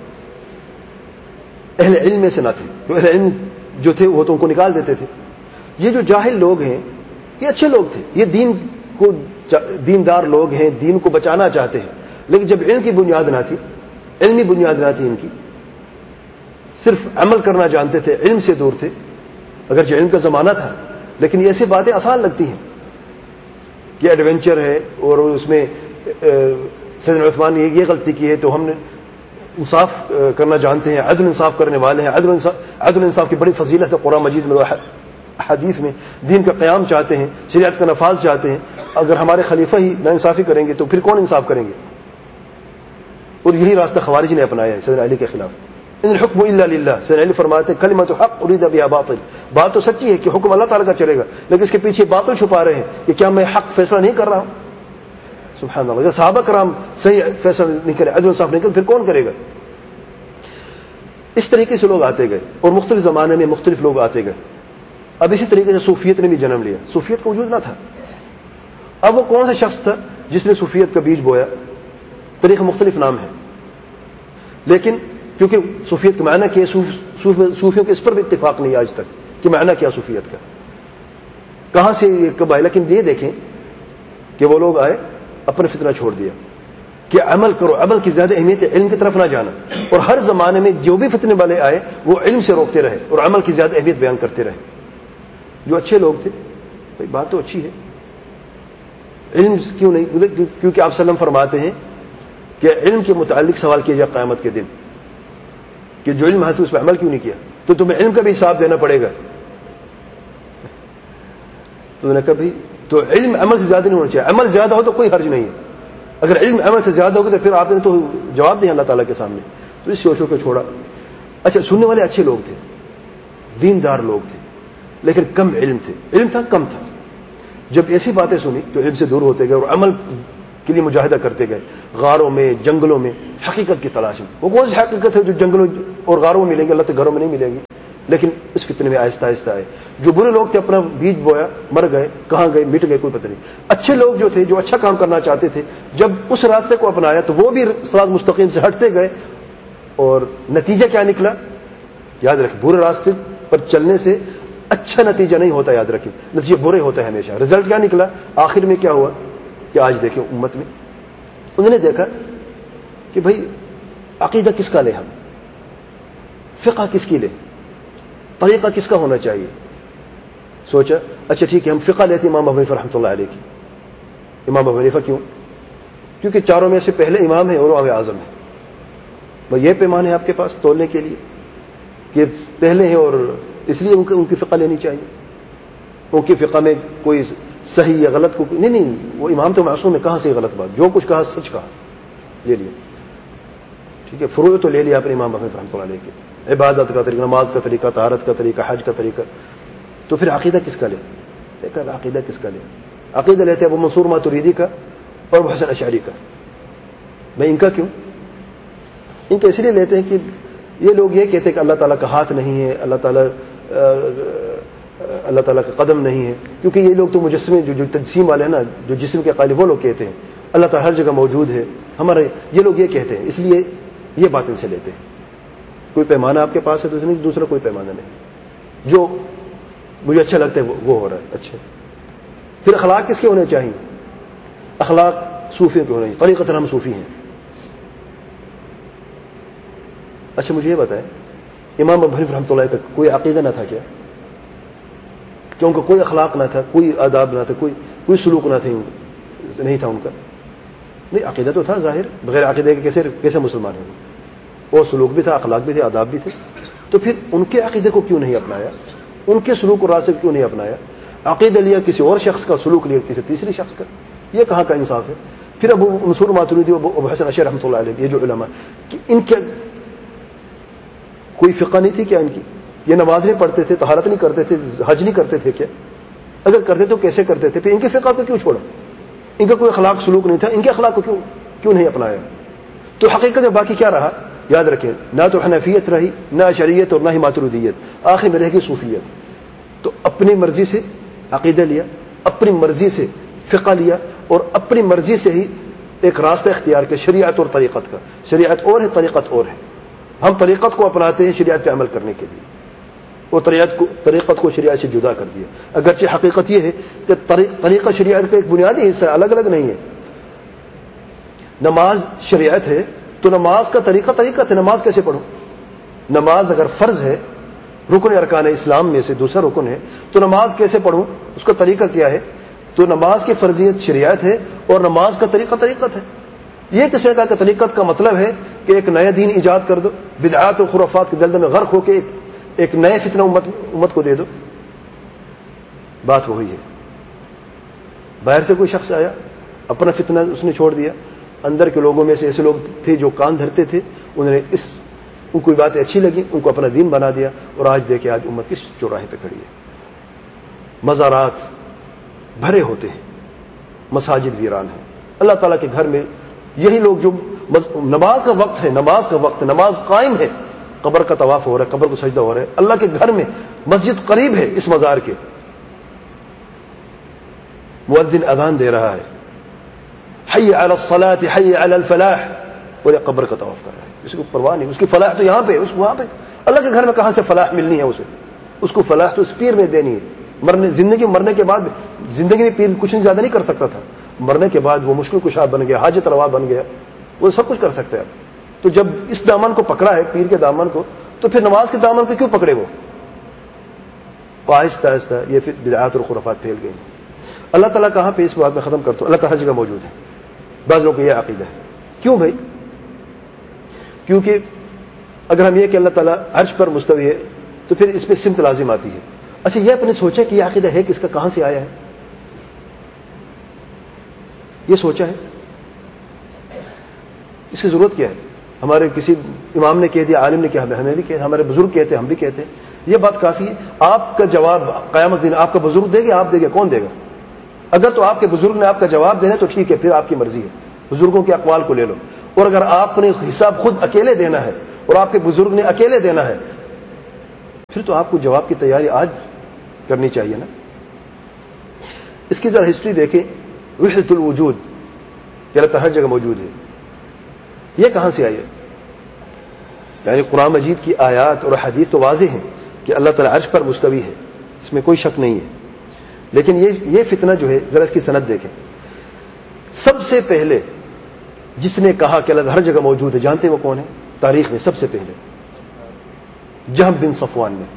اہل علم میں سے نہ تھے، جو اہل علم جو تھے وہ تو ان کو نکال دیتے تھے. یہ جو جاہل لوگ ہیں یہ اچھے لوگ تھے، یہ دیندار لوگ ہیں، دین کو بچانا چاہتے ہیں، لیکن جب علم کی بنیاد نہ تھی، علمی بنیاد نہ تھی ان کی، صرف عمل کرنا جانتے تھے، علم سے دور تھے. اگرچہ علم کا زمانہ تھا لیکن ایسی باتیں آسان لگتی ہیں کہ ایڈونچر ہے اور اس میں سیدنا عثمان نے یہ غلطی کی ہے تو ہم نے انصاف کرنا جانتے ہیں، عدل انصاف کرنے والے ہیں. عدل انصاف کی بڑی فضیلت ہے قرآن مجید میں، حدیث میں. دین کا قیام چاہتے ہیں، شریعت کا نفاذ چاہتے ہیں. اگر ہمارے خلیفہ ہی نا انصافی کریں گے تو پھر کون انصاف کریں گے؟ اور یہی راستہ خوارج نے اپنایا ہے سیدنا علی کے خلاف. ان الحکم الا للہ، سیدنا علی فرماتے ہیں کلمۃ حق ارید بها باطل. بات تو سچی ہے کہ حکم اللہ تعالیٰ کا چلے گا، لیکن اس کے پیچھے باطل چھپا رہے ہیں کہ کیا میں حق فیصلہ نہیں کر رہا ہوں؟ سبحان اللہ. اگر صحابہ کرام صحیح فیصلہ نہیں کرے، عدل انصاف نہیں کرے، پھر کون کرے گا؟ اس طریقے سے لوگ آتے گئے اور مختلف زمانے میں مختلف لوگ آتے گئے. اب اسی طریقے سے صوفیت نے بھی جنم لیا. صوفیت کا وجود نہ تھا. اب وہ کون سا شخص تھا جس نے صوفیت کا بیج بویا؟ طریقے مختلف نام ہیں، لیکن کیونکہ صوفیت کا معنی کیا، صوفیوں کے اس پر بھی اتفاق نہیں آج تک کہ معنی کیا صوفیت کا، کہاں سے یہ کب آئے. لیکن یہ دیکھیں کہ وہ لوگ آئے، اپنا فتنہ چھوڑ دیا کہ عمل کرو. عمل کی زیادہ اہمیت ہے، علم کی طرف نہ جانا. اور ہر زمانے میں جو بھی فتنے والے آئے وہ علم سے روکتے رہے اور عمل کی زیادہ اہمیت بیان کرتے رہے. جو اچھے لوگ تھے، بھائی بات تو اچھی ہے، علم کیوں نہیں؟ کیونکہ آپ وسلم فرماتے ہیں کہ علم کے متعلق سوال کیا جائے قیامت کے دن کہ جو علم حاصل اس پہ عمل کیوں نہیں کیا، تو تمہیں علم کا بھی حساب دینا پڑے گا. تو نے کہا بھائی تو علم عمل سے زیادہ نہیں ہونا چاہیے، عمل زیادہ ہو تو کوئی حرج نہیں ہے. اگر علم عمل سے زیادہ ہوگا تو پھر آپ نے تو جواب دیا اللہ تعالیٰ کے سامنے. تو اس شوشوں کو چھوڑا. اچھا، سننے والے اچھے لوگ تھے، دیندار لوگ تھے، لیکن کم علم تھے، علم تھا کم تھا. جب ایسی باتیں سنی تو علم سے دور ہوتے گئے اور عمل کے لیے مجاہدہ کرتے گئے، غاروں میں، جنگلوں میں، حقیقت کی تلاش میں. وہ کون سی حقیقت ہے جو جنگلوں اور غاروں میں ملیں گی، اللہ کے گھروں میں نہیں ملے گی. لیکن اس فتنے میں آہستہ آہستہ آئے. جو برے لوگ تھے اپنا بیج بویا, مر گئے, کہاں گئے, مٹ گئے, کوئی پتہ نہیں. اچھے لوگ جو تھے, جو اچھا کام کرنا چاہتے تھے, جب اس راستے کو اپنایا تو وہ بھی صراط مستقیم سے ہٹتے گئے, اور نتیجہ کیا نکلا؟ یاد رکھیں, برے راستے پر چلنے سے اچھا نتیجہ نہیں ہوتا, یاد رکھیں, نتیجہ برے ہوتا ہے ہمیشہ. رزلٹ کیا نکلا آخر میں؟ کیا ہوا کہ آج دیکھیں امت میں انہوں نے دیکھا کہ بھائی عقیدہ کس کا لے, ہم فقہ کس کی لے, طریقہ کس کا ہونا چاہیے. سوچا اچھا ٹھیک ہے, ہم فقہ لیتے امام ابو حنیفہ رحمۃ اللہ علیہ کی. امام ابو حنیفہ کیوں؟ کیونکہ چاروں میں سے پہلے امام ہیں اور امام اعظم ہیں. بھائی یہ پیمانے آپ کے پاس تولنے کے لیے کہ پہلے ہیں, اور اس لیے ان کی فقہ لینی چاہیے. ان کی فقہ میں کوئی صحیح یا غلط کو نہیں, وہ امام تو معصوم ہے, کہاں سے غلط بات, جو کچھ کہا سچ کہا, لے لیا. ٹھیک ہے, فروع تو لے لیا اپنے امام ابو حنیفہ رحمۃ اللہ علیہ کے. عبادت کا طریقہ, نماز کا طریقہ, طہارت کا طریقہ, حج کا طریقہ. تو پھر عقیدہ کس کا لے؟ دیکھا عقیدہ کس کا لے؟ عقیدہ لیتے ابو منصور ماتریدی کا اور ابو حسن اشعری کا. میں ان کا کیوں؟ ان کا اس لیے لیتے ہیں کہ یہ لوگ یہ کہتے ہیں کہ اللہ تعالیٰ کا ہاتھ نہیں ہے, اللہ تعالیٰ کا قدم نہیں ہے, کیونکہ یہ لوگ تو مجسمے جو تجسیم والے ہیں نا, جو جسم کے قائل, وہ لوگ کہتے ہیں اللہ تعالیٰ ہر جگہ موجود ہے. ہمارے یہ لوگ یہ کہتے ہیں, اس لیے یہ بات ان سے لیتے ہیں. کوئی پیمانہ آپ کے پاس ہے تو دوسرا کوئی پیمانہ نہیں, جو مجھے اچھا لگتا ہے وہ ہو رہا ہے. اچھا, پھر اخلاق کس کے ہونے چاہیے؟ اخلاق صوفیوں کے ہونے چاہیے. طریقتاً ہم صوفی ہیں. اچھا مجھے یہ بتائیں, امام ابو حنیفہ رحمۃ اللہ کا کوئی عقیدہ نہ تھا کیا؟ کہ ان کا کوئی اخلاق نہ تھا, کوئی آداب نہ تھا, کوئی سلوک نہ تھا, نہیں تھا ان کا؟ نہیں, عقیدہ تو تھا ظاہر, بغیر عقیدے کے کیسے مسلمان ہیں؟ اور سلوک بھی تھا, اخلاق بھی تھے, آداب بھی تھے. تو پھر ان کے عقیدے کو کیوں نہیں اپنایا؟ ان کے سلوک اور راستے کیوں نہیں اپنایا؟ عقیدہ لیا کسی اور شخص کا, سلوک لیا کسی تیسرے شخص کا. یہ کہاں کا انصاف ہے؟ پھر ابو منصور ماتریدی, ابو حسن اشعری رحمۃ اللہ علیہ, یہ جو علماء, کہ ان کے کوئی فقہ نہیں تھی کیا ان کی؟ یہ نماز نہیں پڑھتے تھے, طہارت نہیں کرتے تھے, حج نہیں کرتے تھے کیا؟ اگر کرتے تو کیسے کرتے تھے؟ پھر ان کے فقہ کو کیوں چھوڑا؟ ان کا کوئی اخلاق سلوک نہیں تھا, ان کے اخلاق کو کیوں نہیں اپنایا؟ تو حقیقت میں باقی کیا رہا؟ یاد رکھیں, نہ تو حنفیت رہی, نہ اشعریت, اور نہ ہی ماتریدیت. آخر میں رہ گئی صوفیت. تو اپنی مرضی سے عقیدہ لیا, اپنی مرضی سے فقہ لیا, اور اپنی مرضی سے ہی ایک راستہ اختیار کیا, شریعت اور طریقت کا. شریعت اور ہے, طریقت اور ہے. ہم طریقت کو اپناتے ہیں شریعت پہ عمل کرنے کے لیے, اور طریقت کو شریعت سے جدا کر دیا. اگرچہ حقیقت یہ ہے کہ طریقہ شریعت کا ایک بنیادی حصہ ہے, الگ الگ نہیں ہے. نماز شریعت ہے تو نماز کا طریقہ ہے. نماز کیسے پڑھوں؟ نماز اگر فرض ہے, رکن ارکان اسلام میں سے دوسرا رکن ہے, تو نماز کیسے پڑھوں؟ اس کا طریقہ کیا ہے؟ تو نماز کی فرضیت شریعت ہے, اور نماز کا طریقہ طریقت ہے. یہ کسی کا طریقت کا مطلب ہے کہ ایک نیا دین ایجاد کر دو, بدعات اور خرافات کے دلدل میں غرق ہو کے ایک نئے فتنہ امت کو دے دو. بات وہی ہے. باہر سے کوئی شخص آیا, اپنا فتنہ اس نے چھوڑ دیا, اندر کے لوگوں میں سے ایسے لوگ تھے جو کان دھرتے تھے, انہوں نے ان کو باتیں اچھی لگی, ان کو اپنا دین بنا دیا, اور آج دیکھیں آج امت کس چوراہے پہ کھڑی ہے. مزارات بھرے ہوتے ہیں, مساجد ویران ہیں. اللہ تعالیٰ کے گھر میں یہی لوگ جو نماز کا وقت ہے, نماز قائم ہے, قبر کا طواف ہو رہا ہے, قبر کو سجدہ ہو رہا ہے, اللہ کے گھر میں مسجد قریب ہے اس مزار کے, مؤذن اذان دے رہا ہے, حی علی الصلاۃ حی علی الفلاح, اور یہ قبر کا طواف کر رہا ہے. اس کو پرواہ نہیں, اس کی فلاح تو یہاں پہ, اس کو وہاں پہ. اللہ کے گھر میں کہاں سے فلاح ملنی ہے اسے؟ اس کو فلاح تو اس پیر میں دینی ہے. مرنے کے بعد زندگی میں پیر کچھ نہیں زیادہ نہیں کر سکتا تھا, مرنے کے بعد وہ مشکل کشا بن گیا, حاجت روا بن گیا, وہ سب کچھ کر سکتا ہے. تو جب اس دامن کو پکڑا ہے, پیر کے دامن کو, تو پھر نماز کے دامن کو کیوں پکڑے وہ؟ آہستہ آہستہ یہ پھر بدعات اور خرافات پھیل گئی. اللہ تعالیٰ کہاں پہ اس بات میں ختم کرتا ہوں, اللہ تعالیٰ ہر جگہ موجود ہے. بعض لوگوں کو یہ عقیدہ ہے. کیوں بھائی؟ کیونکہ اگر ہم یہ کہ اللہ تعالیٰ عرش پر مستوی ہے تو پھر اس پہ سمت لازم آتی ہے. اچھا یہ اپنے سوچا کہ یہ عقیدہ ہے کس کا, کہاں سے آیا ہے؟ یہ سوچا ہے؟ اس کی ضرورت کیا ہے؟ ہمارے کسی امام نے کہہ دیا, عالم نے کہا, ہمیں بھی کہتے, ہمارے بزرگ کہتے ہیں, ہم بھی کہتے ہیں, یہ بات کافی ہے. آپ کا جواب قیامت دن آپ کا بزرگ دے گا, آپ دے گا, کون دے گا؟ اگر تو آپ کے بزرگ نے آپ کا جواب دینا تو ٹھیک ہے, پھر آپ کی مرضی ہے, بزرگوں کے اقوال کو لے لو. اور اگر آپ نے حساب خود اکیلے دینا ہے اور آپ کے بزرگ نے اکیلے دینا ہے, پھر تو آپ کو جواب کی تیاری آج کرنی چاہیے نا. اس کی ذرا ہسٹری دیکھیں. وحدت الوجود کہ اللہ تعالیٰ ہر جگہ موجود ہے، یہ کہاں سے آئی ہے؟ یعنی قرآن مجید کی آیات اور حدیث تو واضح ہیں کہ اللہ تعالیٰ عرش پر مستوی ہے، اس میں کوئی شک نہیں ہے. لیکن یہ فتنہ جو ہے، ذرا اس کی سند دیکھیں. سب سے پہلے جس نے کہا کہ اللہ ہر جگہ موجود ہے، جانتے وہ کون ہے؟ تاریخ میں سب سے پہلے جہم بن صفوان نے.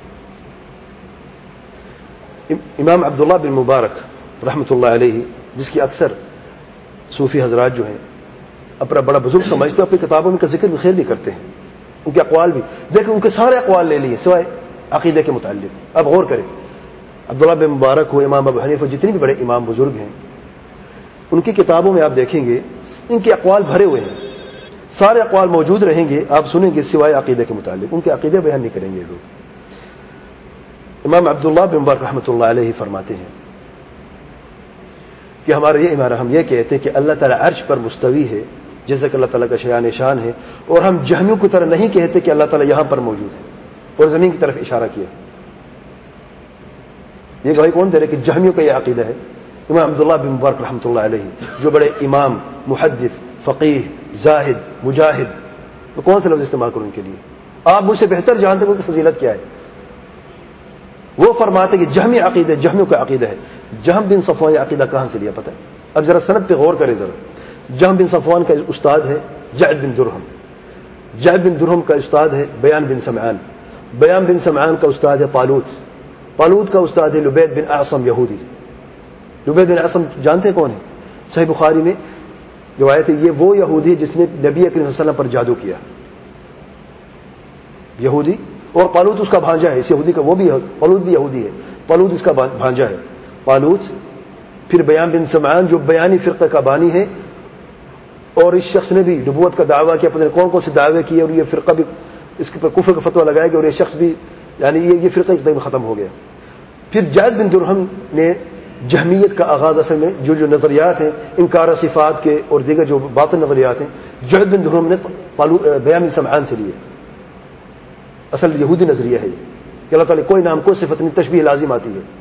امام عبداللہ بن مبارک رحمۃ اللہ علیہ، جس کی اکثر صوفی حضرات جو ہیں اپنا بڑا بزرگ سمجھتے ہیں، اپنی کتابوں میں کا ذکر خیر بھی کرتے ہیں، ان کے اقوال بھی. دیکھیں ان کے سارے اقوال لے لیے سوائے عقیدے کے متعلق. اب غور کریں، عبداللہ بن مبارک ہو، امام ابو حنیفہ، جتنے بھی بڑے امام بزرگ ہیں، ان کی کتابوں میں آپ دیکھیں گے ان کے اقوال بھرے ہوئے ہیں. سارے اقوال موجود رہیں گے، آپ سنیں گے سوائے عقیدے کے متعلق. ان کے عقیدے بیان نہیں کریں گے لوگ. امام عبداللہ بن مبارک رحمۃ اللہ علیہ فرماتے ہیں کہ ہمارا یہ ایمان، ہم یہ کہتے ہیں کہ اللہ تعالیٰ عرش پر مستوی ہے جیسا کہ اللہ تعالیٰ کا شیان شان ہے، اور ہم جہمیوں کی طرح نہیں کہتے کہ اللہ تعالیٰ یہاں پر موجود ہے اور زمین کی طرف اشارہ کیا. یہ گواہی کون دے رہے کہ جہمیوں کا یہ عقیدہ ہے؟ امام عبداللہ بن مبارک رحمۃ اللہ علیہ، جو بڑے امام، محدث، فقیہ، زاہد، مجاہد. تو کون سے لفظ استعمال کروں ان کے لیے؟ آپ مجھ سے بہتر جانتے ہیں کہ فضیلت کیا ہے. وہ فرماتے کہ جہمی عقیدہ، جہمیوں کا عقیدہ ہے. جہم بن صفوان یہ عقیدہ کہاں سے لیا پتہ ہے؟ اب ذرا سند پہ غور کرے ذرا. جہم بن صفوان کا استاد ہے جعد بن درہم. جعد بن درہم کا استاد ہے بیان بن سمعان. بیان بن سمعان کا استاد ہے طالوت. طالوت کا استاد ہے لبید بن اعصم یہودی. لبید بن اعصم جانتے کون ہے؟ صحیح بخاری میں روایت ہے، یہ وہ یہودی جس نے نبی کریم صلی اللہ علیہ وسلم پر جادو کیا. یہودی، اور طالوت اس کا بھانجا ہے. اس یہودی کا وہ بھی، طالوت بھی یہودی ہے، طالوت اس کا بھانجا ہے. طالوت، پھر بیان بن سمعان جو بیانی فرقہ کا بانی ہے، اور اس شخص نے بھی نبوت کا دعویٰ کیا، پتہ نہیں کون کون سے دعوے کیے، اور یہ فرقہ بھی اس کے پر کفر کا فتویٰ لگایا گیا، اور یہ شخص بھی یعنی یہ فرقہ ایک دم ختم ہو گیا. پھر جعد بن درہم نے جہمیت کا آغاز، اصل میں جو نظریات ہیں انکار صفات کے اور دیگر جو باطن نظریات ہیں، جعد بن درہم نے بیان بن سمعان سے لیے. اصل یہودی نظریہ ہے یہ کہ اللہ تعالیٰ کوئی نام، کوئی صفت نہیں، تشبیہ لازم آتی ہے.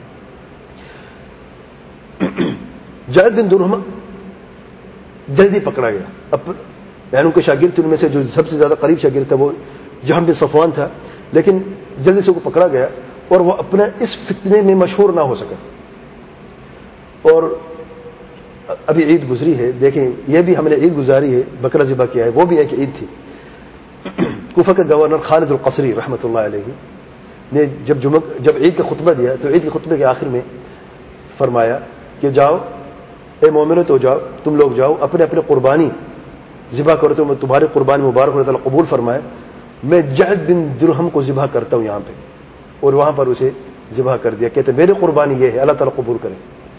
جعد بن درہم جلدی پکڑا گیا. یعنی ان کے شاگرد ان میں سے جو سب سے زیادہ قریب شاگرد تھا وہ جہم بن صفوان تھا، لیکن جلدی سے وہ پکڑا گیا اور وہ اپنے اس فتنے میں مشہور نہ ہو سکا. اور ابھی عید گزری ہے، دیکھیں یہ بھی ہم نے عید گزاری ہے، بکرا ذبح کیا ہے، وہ بھی ایک عید تھی. کوفہ کے گورنر خالد القصری رحمۃ اللہ علیہ نے جب عید کا خطبہ دیا تو عید کے خطبے کے آخر میں فرمایا کہ جاؤ اے مومنو، تو جاؤ، تم لوگ جاؤ، اپنے اپنے قربانی ذبح کرو تو تمہاری قربانی مبارک اللہ تعالیٰ قبول فرمائے. میں جعد بن درہم کو ذبح کرتا ہوں یہاں پہ، اور وہاں پر اسے ذبح کر دیا. کہتے میری قربانی یہ ہے، اللہ تعالیٰ قبول کرے.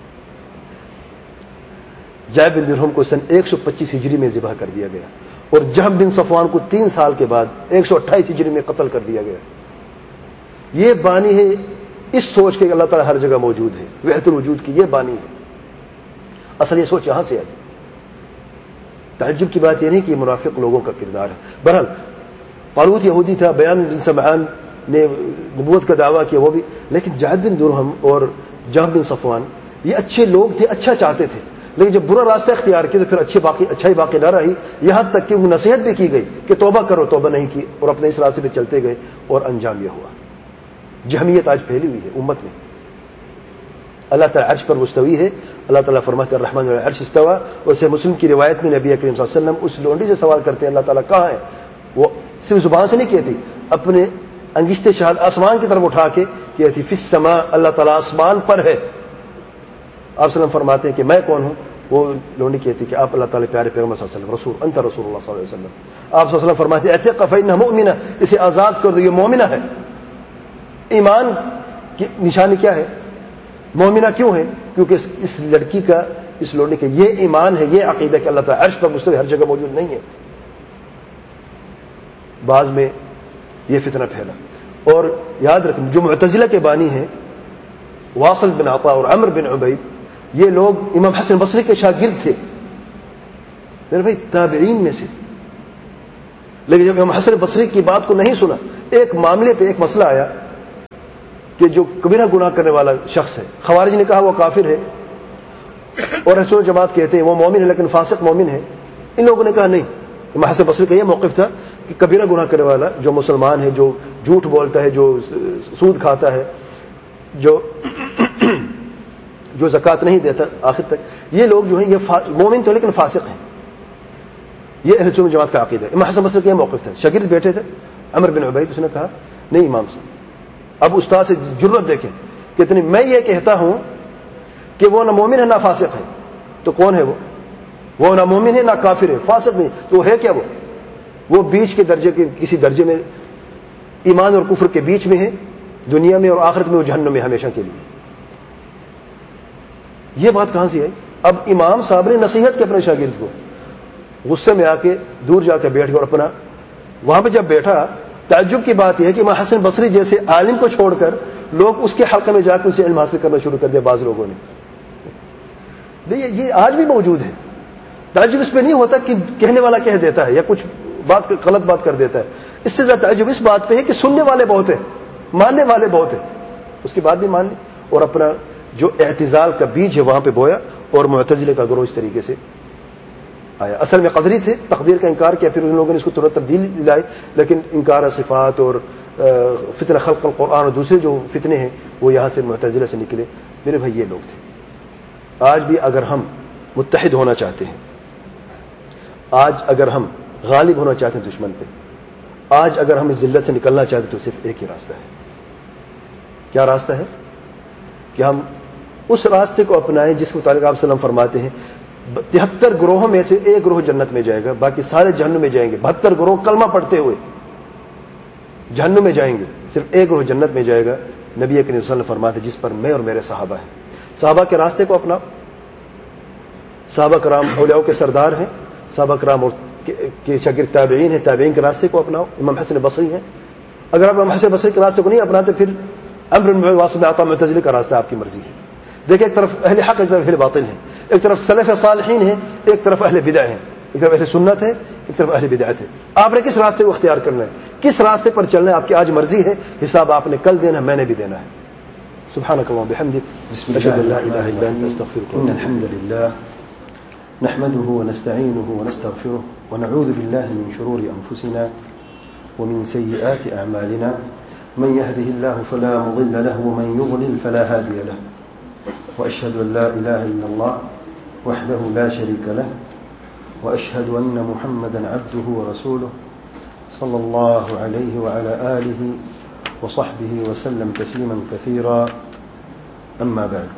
جعد بن درہم کو سن 125 ہجری میں ذبح کر دیا گیا، اور جہم بن صفوان کو 3 سال کے بعد 128 ہجری میں قتل کر دیا گیا. یہ بانی ہے اس سوچ کے کہ اللہ تعالیٰ ہر جگہ موجود ہے، وحدت الوجود کی یہ بانی ہے. اصل یہ سوچ یہاں سے آئی. تعجب کی بات یہ نہیں کہ یہ منافق لوگوں کا کردار ہے. بہرحال طالوت یہودی تھا، بیان بن سمعان نے نبوت کا دعویٰ کیا وہ بھی، لیکن جعد بن درہم اور جہم بن صفوان یہ اچھے لوگ تھے، اچھا چاہتے تھے، لیکن جب برا راستہ اختیار کیا تو پھر اچھائی باقی نہ رہی. یہاں تک کہ وہ نصیحت بھی کی گئی کہ توبہ کرو، توبہ نہیں کی، اور اپنے اس راستے پہ چلتے گئے، اور انجام یہ ہوا. جہمیت آج پھیلی ہوئی ہے امت میں. اللہ تعالیٰ عرش پر مستوی ہے. اللہ تعالیٰ فرماتے ہیں الرحمن علی العرش استوى، اور سے مسلم کی روایت میں نبی کریم صلی اللہ علیہ وسلم اس لونڈی سے سوال کرتے ہیں اللہ تعالیٰ کہاں ہے. وہ صرف زبان سے نہیں کہتی، اپنے انگشتے شہاد آسمان کی طرف اٹھا کے کہتی فی السماء، اللہ تعالیٰ آسمان پر ہے. آپ وسلم فرماتے ہیں کہ میں کون ہوں؟ وہ لونڈی کہتی کہ آپ اللہ تعالیٰ پیارے پیغمبر صلی اللہ علیہ وسلم، رسول انت رسول اللہ صلی اللہ علیہ وسلم. آپ صلی اللہ علیہ وسلم فرماتے ہیں اعتق فإنها مؤمنہ، اسے آزاد کر دو، یہ مومنہ ہے. ایمان کی نشانی کیا ہے؟ مومنہ کیوں ہے؟ کیونکہ اس لڑکی کا، اس لوڈی کا یہ ایمان ہے، یہ عقیدہ کہ اللہ تعالیٰ عرش پر مستوی ہر جگہ موجود نہیں ہے. بعض میں یہ فتنہ پھیلا. اور یاد رکھیں جو معتزلہ کے بانی ہیں واصل بن عطا اور عمر بن عبید، یہ لوگ امام حسن بصری کے شاگرد تھے میرے بھائی، تابعین میں سے. لیکن جب امام حسن بصری کی بات کو نہیں سنا، ایک معاملے پہ ایک مسئلہ آیا کہ جو کبیرہ گناہ کرنے والا شخص ہے، خوارج نے کہا وہ کافر ہے، اور اہل سنت جماعت کہتے ہیں وہ مومن ہے لیکن فاسق مومن ہے. ان لوگوں نے کہا نہیں. امام حسن بصری کا یہ موقف تھا کہ کبیرہ گناہ کرنے والا جو مسلمان ہے، جو جھوٹ بولتا ہے، جو سود کھاتا ہے، جو زکوٰۃ نہیں دیتا آخر تک، یہ لوگ جو ہیں یہ مومن تو لیکن فاسق ہیں. یہ اہل سنت جماعت کا عقیدہ ہے. امام حسن بصری کا یہ موقف تھا. شاگرد بیٹھے تھے عمر بن عبید، اس نے کہا نہیں امام صاحب، اب استاد سے جرت دیکھیں کتنی، میں یہ کہتا ہوں کہ وہ نہ مومن ہے نہ فاسق ہے، تو کون ہے وہ نہ مومن ہے نہ کافر ہے، فاسق نہیں، تو وہ ہے کیا؟ وہ بیچ کے درجے کے کسی درجے میں، ایمان اور کفر کے بیچ میں ہے، دنیا میں اور آخرت میں وہ جہنم میں ہمیشہ کے لیے. یہ بات کہاں سے آئی؟ اب امام صاحب نے نصیحت کی اپنے شاگرد کو، غصے میں آ کے دور جا کے بیٹھ گیا، اور اپنا وہاں پہ جب بیٹھا، تعجب کی بات یہ ہے کہ امام حسن بصری جیسے عالم کو چھوڑ کر لوگ اس کے حلقے میں جا کے اسے علم حاصل کرنا شروع کر دیا. بعض لوگوں نے، یہ آج بھی موجود ہے. تعجب اس پہ نہیں ہوتا کہ کہنے والا کہہ دیتا ہے یا کچھ بات غلط بات کر دیتا ہے، اس سے زیادہ تعجب اس بات پہ ہے کہ سننے والے بہت ہیں، ماننے والے بہت ہیں، اس کے بعد بھی مان لی اور اپنا جو اعتزال کا بیج ہے وہاں پہ بویا، اور معتزلے کا گروہ اس طریقے سے آیا. اصل میں قدری تھے، تقدیر کا انکار کیا، پھر ان لوگوں نے اس کو ترنت تبدیل لائے، لیکن انکار صفات اور فتنہ خلق القرآن اور دوسرے جو فتنے ہیں وہ یہاں سے معتزلہ سے نکلے. میرے بھائی یہ لوگ تھے. آج بھی اگر ہم متحد ہونا چاہتے ہیں، آج اگر ہم غالب ہونا چاہتے ہیں دشمن پہ، آج اگر ہم اس ذلت سے نکلنا چاہتے ہیں تو صرف ایک ہی راستہ ہے. کیا راستہ ہے؟ کہ ہم اس راستے کو اپنائیں جس کے متعلق آپ صلی اللہ علیہ وسلم فرماتے ہیں 73 گروہوں میں سے ایک گروہ جنت میں جائے گا، باقی سارے جہنم میں جائیں گے. 72 گروہ کلمہ پڑھتے ہوئے جہنم میں جائیں گے، صرف ایک گروہ جنت میں جائے گا. نبی کریم صلی اللہ علیہ وسلم فرماتے جس پر میں اور میرے صحابہ ہیں. صحابہ کے راستے کو اپنا، صحابہ کرام اولیاء کے سردار ہیں، صحابہ کرام کے شاگرد تابعین ہیں، تابعین کے راستے کو اپناؤ. امام حسن بصری ہیں، اگر آپ امام حسن بصری کے راستے کو نہیں اپناتے پھر عمرو بن واسطہ میں آتا معتزلی کا راستہ آپ کی مرضی ہے. دیکھیں ایک طرف اہل حق، ایک طرف اہل باطل ہیں، ایک طرف سلف صالحین ہیں، ایک طرف اہل بدع ہیں، ایک طرف اہل سنت ہے، ایک طرف اہل بدعت ہے. آپ نے کس راستے کو اختیار کرنا ہے، کس راستے پر چلنا ہے، آپ کی آج مرضی ہے. حساب آپ نے کل دینا، میں نے بھی دینا ہے. سبحانك اللهم وبحمدك، بسم الله اشهد ان لا اله الا انت، استغفرك. إن الحمد لله نحمده ونستعينه ونستغفره ونعوذ بالله من شرور أنفسنا ومن سيئات أعمالنا، من يهده الله فلا مضل له ومن يضلل فلا هادي له، وأشهد أن لا إله إلا الله وحده لا شريك له، وأشهد أن محمدا عبده ورسوله صلى الله عليه وعلى آله وصحبه وسلم تسليما كثيرا. أما بعد،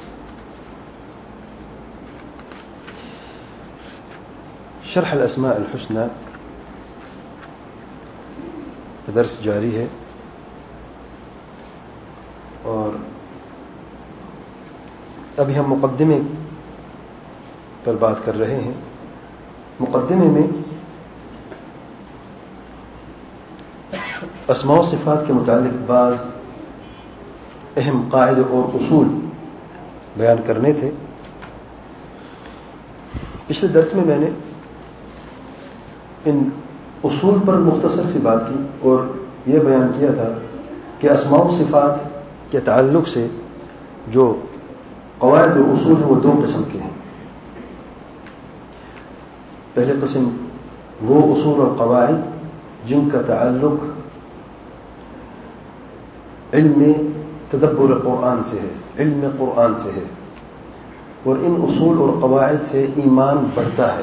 شرح الاسماء الحسنى درس جاری ہے، اور ابھی ہم مقدمے پر بات کر رہے ہیں. مقدمے میں اسماء و صفات کے متعلق بعض اہم قاعدے اور اصول بیان کرنے تھے. پچھلے درس میں میں نے ان اصول پر مختصر سی بات کی اور یہ بیان کیا تھا کہ اسماء و صفات کے تعلق سے جو قواعد اور اصول ہیں وہ دو قسم کے ہیں. پہلے قسم وہ اصول اور قواعد جن کا تعلق علم تدبر قرآن سے ہے، علم قرآن سے ہے، اور ان اصول اور قواعد سے ایمان بڑھتا ہے،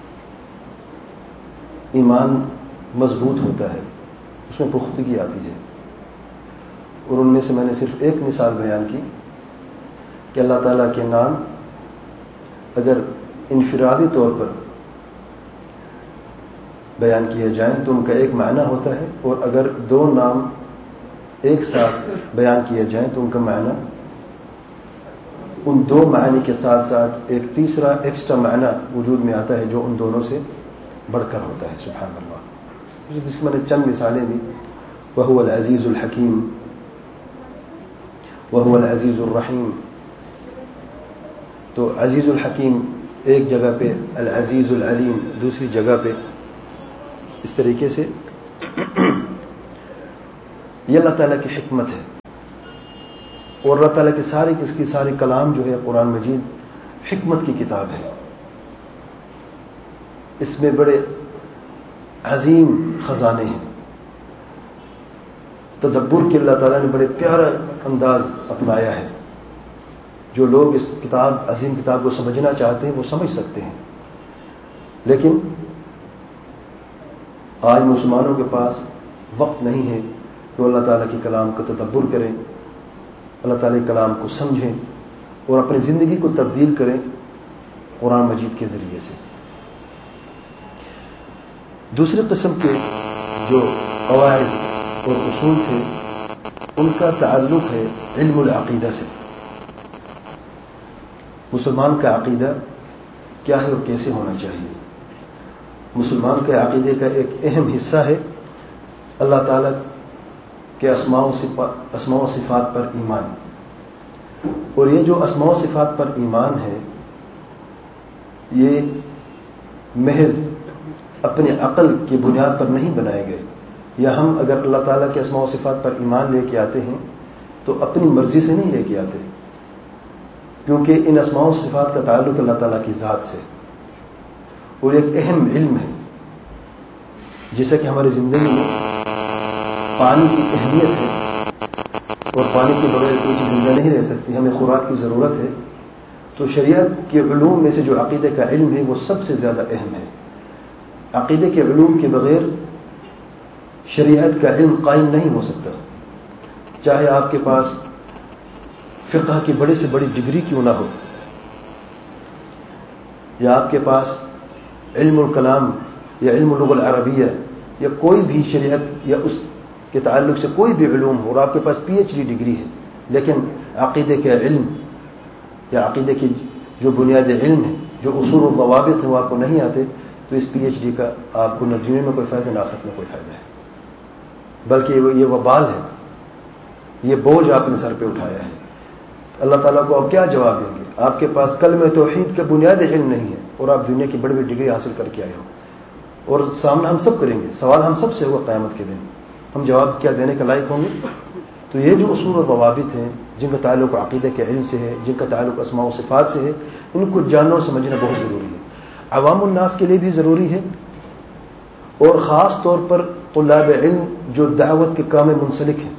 ایمان مضبوط ہوتا ہے، اس میں پختگی آتی ہے. اور ان میں سے میں نے صرف ایک مثال بیان کی کہ اللہ تعالیٰ کے نام اگر انفرادی طور پر بیان کیے جائیں تو ان کا ایک معنی ہوتا ہے، اور اگر دو نام ایک ساتھ بیان کیے جائیں تو ان کا معنی، ان دو معنی کے ساتھ ساتھ ایک تیسرا ایکسٹرا معنی وجود میں آتا ہے جو ان دونوں سے بڑھ کر ہوتا ہے. سبحان اللہ. جس کی میں نے چند مثالیں دی، وَهُوَ الْعَزِيزُ الْحَكِيمُ وَهُوَ الْعَزِيزُ الرَّحِيمُ. تو عزیز الحکیم ایک جگہ پہ، العزیز العلیم دوسری جگہ پہ. اس طریقے سے یہ اللہ تعالیٰ کی حکمت ہے اور اللہ تعالیٰ کی ساری کلام جو ہے قرآن مجید حکمت کی کتاب ہے. اس میں بڑے عظیم خزانے ہیں. تدبر کے اللہ تعالیٰ نے بڑے پیارا انداز اپنایا ہے. جو لوگ اس عظیم کتاب کو سمجھنا چاہتے ہیں وہ سمجھ سکتے ہیں. لیکن آج مسلمانوں کے پاس وقت نہیں ہے کہ اللہ تعالیٰ کے کلام کو تدبر کریں، اللہ تعالیٰ کے کلام کو سمجھیں اور اپنی زندگی کو تبدیل کریں قرآن مجید کے ذریعے سے. دوسری قسم کے جو قواعد اور اصول تھے ان کا تعلق ہے علم العقیدہ سے. مسلمان کا عقیدہ کیا ہے اور کیسے ہونا چاہیے. مسلمان کے عقیدے کا ایک اہم حصہ ہے اللہ تعالیٰ کے اسماء و صفات پر ایمان. اور یہ جو اسماء و صفات پر ایمان ہے یہ محض اپنے عقل کی بنیاد پر نہیں بنائے گئے، یا ہم اگر اللہ تعالیٰ کے اسماء و صفات پر ایمان لے کے آتے ہیں تو اپنی مرضی سے نہیں لے کے آتے، کیونکہ ان اسماء و صفات کا تعلق اللہ تعالیٰ کی ذات سے. اور ایک اہم علم ہے جیسا کہ ہماری زندگی میں پانی کی اہمیت ہے اور پانی کے بغیر کوئی چیز زندہ نہیں رہ سکتی، ہمیں خوراک کی ضرورت ہے. تو شریعت کے علوم میں سے جو عقیدے کا علم ہے وہ سب سے زیادہ اہم ہے. عقیدے کے علوم کے بغیر شریعت کا علم قائم نہیں ہو سکتا. چاہے آپ کے پاس فقہ کی بڑی سے بڑی ڈگری کیوں نہ ہو، یا آپ کے پاس علم الکلام یا علم اللغة العربیہ یا کوئی بھی شریعت یا اس کے تعلق سے کوئی بھی علوم ہو اور آپ کے پاس PhD ڈگری ہے، لیکن عقیدے کے علم یا عقیدے کی جو بنیادی علم ہے، جو اصول و ضوابط ہیں وہ آپ کو نہیں آتے، تو اس PhD کا آپ کو نہ دنیا میں کوئی فائدہ نہ آخرت میں کوئی فائدہ ہے، بلکہ یہ وبال ہے، یہ بوجھ آپ نے سر پہ اٹھایا ہے. اللہ تعالیٰ کو آپ کیا جواب دیں گے؟ آپ کے پاس کلمہ توحید کا بنیادی علم نہیں ہے اور آپ دنیا کی بڑی بڑی ڈگری حاصل کر کے آئے ہو، اور سامنا ہم سب کریں گے، سوال ہم سب سے ہوگا قیامت کے دن، ہم جواب کیا دینے کے لائق ہوں گے؟ تو یہ جو اصول و ضوابط ہیں جن کا تعلق عقیدے کے علم سے ہے، جن کا تعلق اسماء و صفات سے ہے، ان کو جاننا اور سمجھنا بہت ضروری ہے. عوام الناس کے لیے بھی ضروری ہے، اور خاص طور پر طلاب علم جو دعوت کے کام میں منسلک ہیں،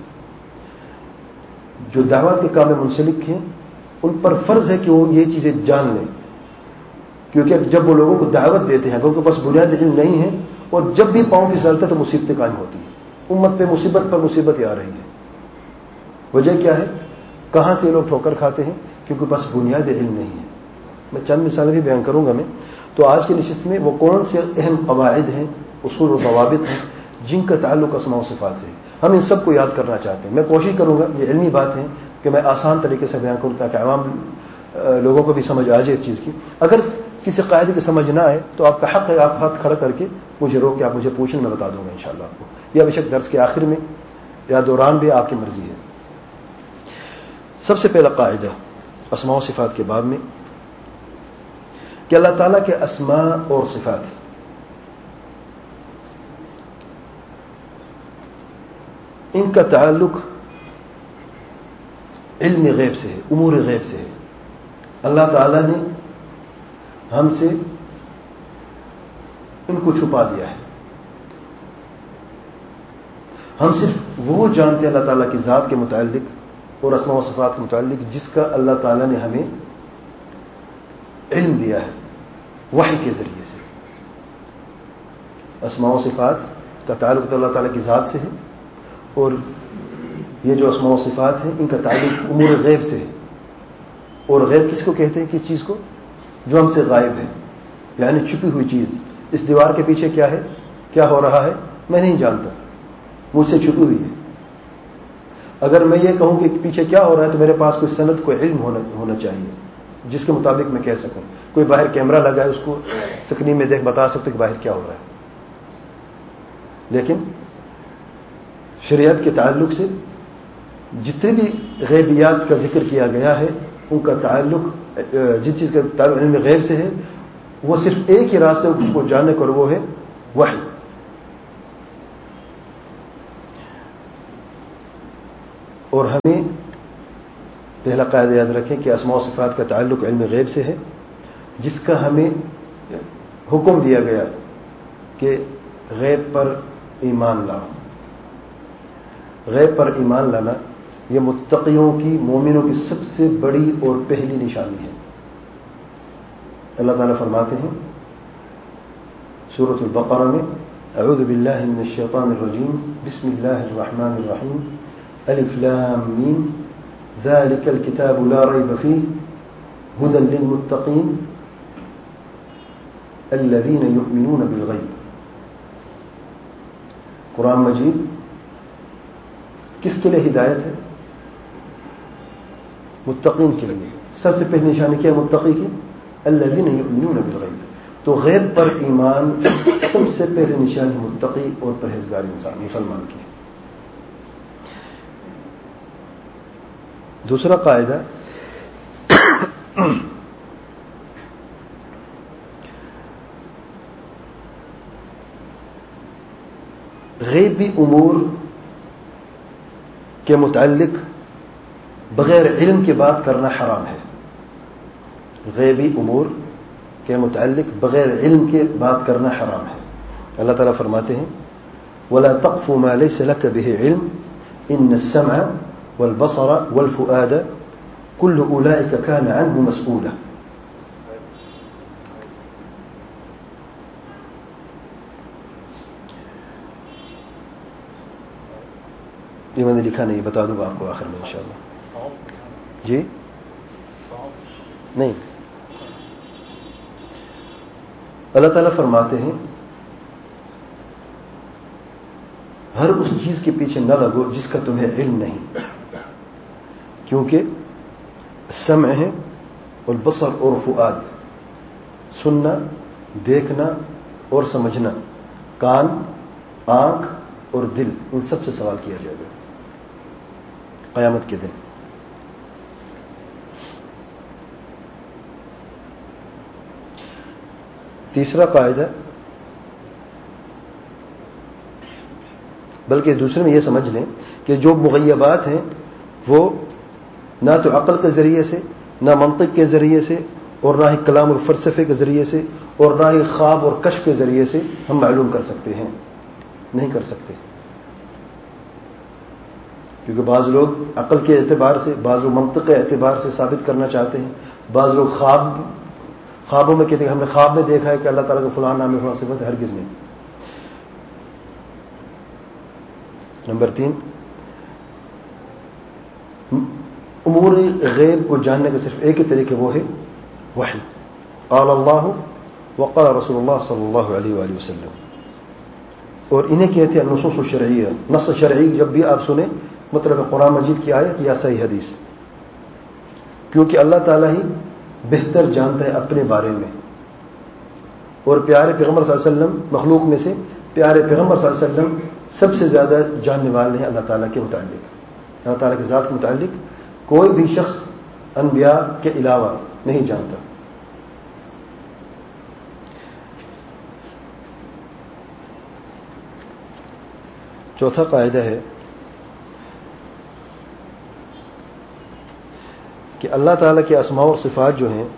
جو دعوت کے کام میں منسلک ہیں، ان پر فرض ہے کہ وہ یہ چیزیں جان لیں. کیونکہ جب وہ لوگوں کو دعوت دیتے ہیں، لوگوں کے پاس بنیادی علم نہیں ہے، اور جب بھی پاؤں کی سلطت ہے تو مصیبتیں قائم ہوتی ہیں. امت پہ مصیبت پر مصیبتیں آ رہی ہیں. وجہ کیا ہے؟ کہاں سے لوگ ٹھوکر کھاتے ہیں؟ کیونکہ بس بنیادی علم نہیں ہے. میں چند مثالیں بھی بیان کروں گا. تو آج کی نشست میں وہ کون سے اہم قواعد ہیں، اصول و ضوابط ہیں جن کا تعلق اسماء و صفات سے ہے، ہم ان سب کو یاد کرنا چاہتے ہیں. میں کوشش کروں گا، یہ علمی بات ہے، کہ میں آسان طریقے سے بیان کروں تاکہ عوام لوگوں کو بھی سمجھ آ جائے اس چیز کی. اگر کسی قاعدے کی سمجھ نہ آئے تو آپ کا حق ہے، آپ ہاتھ کھڑا کر کے مجھے روک کے آپ مجھے پوچھیں، میں بتا دوں گا انشاءاللہ آپ کو، یا بے شک درس کے آخر میں یا دوران بھی آپ کی مرضی ہے. سب سے پہلا قاعدہ اسماء و صفات کے باب میں کہ اللہ تعالیٰ کے اسماء اور صفات ان کا تعلق علم غیب سے ہے، امور غیب سے ہے. اللہ تعالیٰ نے ہم سے ان کو چھپا دیا ہے. ہم صرف وہ جانتے ہیں اللہ تعالیٰ کی ذات کے متعلق اور اسماء و صفات کے متعلق جس کا اللہ تعالیٰ نے ہمیں علم دیا ہے وحی کے ذریعے سے. اسماء و صفات کا تعلق اللہ تعالیٰ کی ذات سے ہے، اور یہ جو اسماء و صفات ہیں ان کا تعلق امور غیب سے ہے. اور غیب کس کو کہتے ہیں؟ کس چیز کو؟ جو ہم سے غائب ہے، یعنی چھپی ہوئی چیز. اس دیوار کے پیچھے کیا ہے، کیا ہو رہا ہے، میں نہیں جانتا، مجھ سے چھپی ہوئی ہے. اگر میں یہ کہوں کہ پیچھے کیا ہو رہا ہے تو میرے پاس کوئی سند، کوئی علم ہونا چاہیے جس کے مطابق میں کہہ سکوں. کوئی باہر کیمرہ لگا ہے، اس کو سکرین میں دیکھ بتا سکتے کہ باہر کیا ہو رہا ہے. لیکن شریعت کے تعلق سے جتنے بھی غیبیات کا ذکر کیا گیا ہے ان کا تعلق جس چیز کا تعلق علم غیب سے ہے وہ صرف ایک ہی راستے اس کو جاننے کا، اور وہ ہے وحی. اور ہمیں پہلا قاعدہ یاد رکھیں کہ اسماء و صفات کا تعلق علم غیب سے ہے، جس کا ہمیں حکم دیا گیا کہ غیب پر ایمان لاؤ. غیب پر ایمان لانا یہ متقیوں کی، مومنوں کی سب سے بڑی اور پہلی نشانی ہے. اللہ تعالیٰ فرماتے ہیں سورۃ البقرہ میں، اعوذ باللہ من الشیطان الرجیم، بسم اللہ الرحمن الرحیم، الف لام میم، ذلک الکتاب لا ریب فیہ، ھدی للمتقین الذین یؤمنون بالغیب. قرآن مجید کس کے لیے ہدایت ہے؟ متقین کے لیے. سب سے پہلی نشانی کیا ہے متقی کی؟ الذین یؤمنون بالغیب. تو غیب پر ایمان سب سے پہلی نشانی متقی اور پرہیزگار انسان مسلمان کی. دوسرا قاعدہ، غیبی امور کے متعلق بغیر علم کے بات کرنا حرام ہے. غیبی امور کے متعلق بغیر علم کے بات کرنا حرام ہے. اللہ تعالیٰ فرماتے ہیں وَلَا تَقْفُ مَا لَيْسَ لَكَ بِهِ عِلْمٌ إِنَّ السَّمْعَ وَالْبَصَرَ وَالْفُؤَادَ كُلُّ أُولَئِكَ كَانَ عَنْهُ مَسْئُولًا. یہ میں نے لکھا نہیں، بتا دوں گا آپ کو آخر میں انشاءاللہ. جی نہیں، اللہ تعالیٰ فرماتے ہیں ہر اس چیز کے پیچھے نہ لگو جس کا تمہیں علم نہیں، کیونکہ سمع ہے اور بصر اور فؤاد، سننا، دیکھنا اور سمجھنا، کان، آنکھ اور دل، ان سب سے سوال کیا جائے گا قیامت کے دن. تیسرا قاعدہ، بلکہ دوسرے میں یہ سمجھ لیں کہ جو مغیبات ہیں وہ نہ تو عقل کے ذریعے سے، نہ منطق کے ذریعے سے، اور نہ ہی کلام اور فلسفے کے ذریعے سے، اور نہ ہی خواب اور کشف کے ذریعے سے ہم معلوم کر سکتے ہیں. نہیں کر سکتے، کیونکہ بعض لوگ عقل کے اعتبار سے، بعض لوگ منطق کے اعتبار سے ثابت کرنا چاہتے ہیں، بعض لوگ خوابوں میں کہتے ہیں ہم نے خواب میں دیکھا ہے کہ اللہ تعالیٰ کا فلاں نام فلاں صفت ہے. ہرگز نہیں. نمبر 3، امور غیب کو جاننے کا صرف ایک ہی طریقہ، وہ ہے وحی. قال اللہ وقال رسول اللہ صلی اللہ علیہ وآلہ وسلم. اور انہیں کہتے ہیں نصوص شرعیہ. نص شرعی جب بھی آپ سنیں مطلب قرآن مجید کی آیت یا صحیح حدیث، کیونکہ اللہ تعالیٰ ہی بہتر جانتا ہے اپنے بارے میں. اور پیارے پیغمبر صلی اللہ علیہ وسلم، مخلوق میں سے پیارے پیغمبر صلی اللہ علیہ وسلم سب سے زیادہ جاننے والے ہیں اللہ تعالیٰ کے متعلق. اللہ تعالیٰ کی ذات کے متعلق کوئی بھی شخص انبیاء کے علاوہ نہیں جانتا. چوتھا قاعدہ ہے کہ اللہ تعالیٰ کے اسماء اور صفات جو ہیں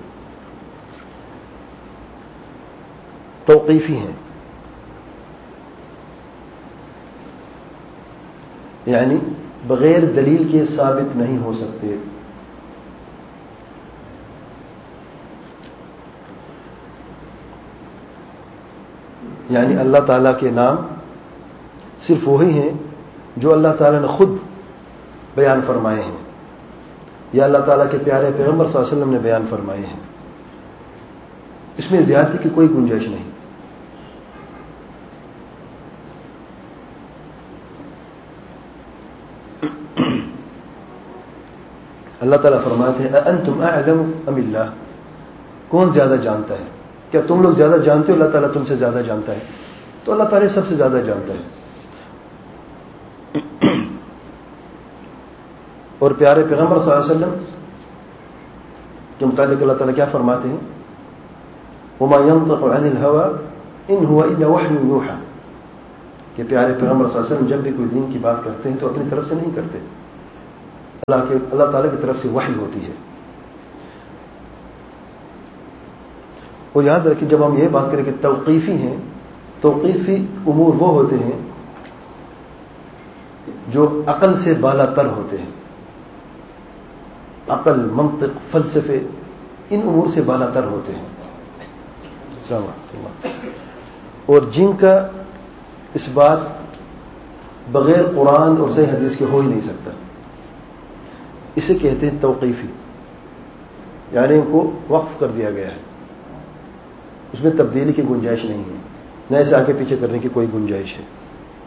توقیفی ہیں، یعنی بغیر دلیل کے ثابت نہیں ہو سکتے. یعنی اللہ تعالیٰ کے نام صرف وہی ہیں جو اللہ تعالیٰ نے خود بیان فرمائے ہیں یا اللہ تعالیٰ کے پیارے پیغمبر صلی اللہ علیہ وسلم نے بیان فرمائے ہیں. اس میں زیادتی کی کوئی گنجائش نہیں. اللہ تعالیٰ فرماتے ہیں اَأَنْتُمْ أَعْلَمُ أَمِ اللَّهُ، کون زیادہ جانتا ہے؟ کیا تم لوگ زیادہ جانتے ہو؟ اللہ تعالیٰ تم سے زیادہ جانتا ہے. تو اللہ تعالیٰ سب سے زیادہ جانتا ہے. اور پیارے پیغمبر صلی اللہ علیہ وسلم کے متعلق اللہ تعالیٰ کیا فرماتے ہیں؟ وَمَا يَنطِقُ عَنِ الْهَوَىٰ إِنْ هُوَ إِلَّا وَحْيٌ يُوحَىٰ، کہ پیارے پیغمبر صلی اللہ علیہ وسلم جب بھی کوئی دین کی بات کرتے ہیں تو اپنی طرف سے نہیں کرتے. اللہ تعالیٰ کی طرف سے وحی ہوتی ہے. اور یاد رکھیں جب ہم یہ بات کریں کہ توقیفی ہیں، توقیفی امور وہ ہوتے ہیں جو عقل سے بالا تر ہوتے ہیں. عقل، منطق، فلسفے ان امور سے بالا تر ہوتے ہیں. السلام علیکم. اور جن کا اس بات بغیر قرآن اور صحیح حدیث کے ہو ہی نہیں سکتا، اسے کہتے ہیں توقیفی، یعنی ان کو وقف کر دیا گیا ہے، اس میں تبدیلی کی گنجائش نہیں ہے، نہ اسے آگے پیچھے کرنے کی کوئی گنجائش ہے.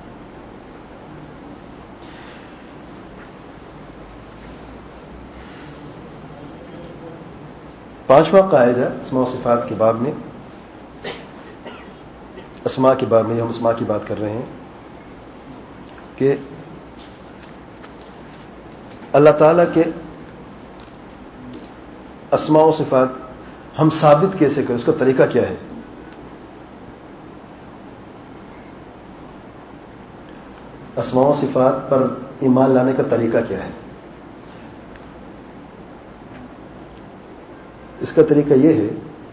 پانچواں قاعدہ اسماء و صفات کے باب میں، اسماء کے باب میں ہم اسماء کی بات کر رہے ہیں کہ اللہ تعالیٰ کے اسماء و صفات ہم ثابت کیسے کریں، اس کا طریقہ کیا ہے. اسماء و صفات پر ایمان لانے کا طریقہ کیا ہے. اس کا طریقہ یہ ہے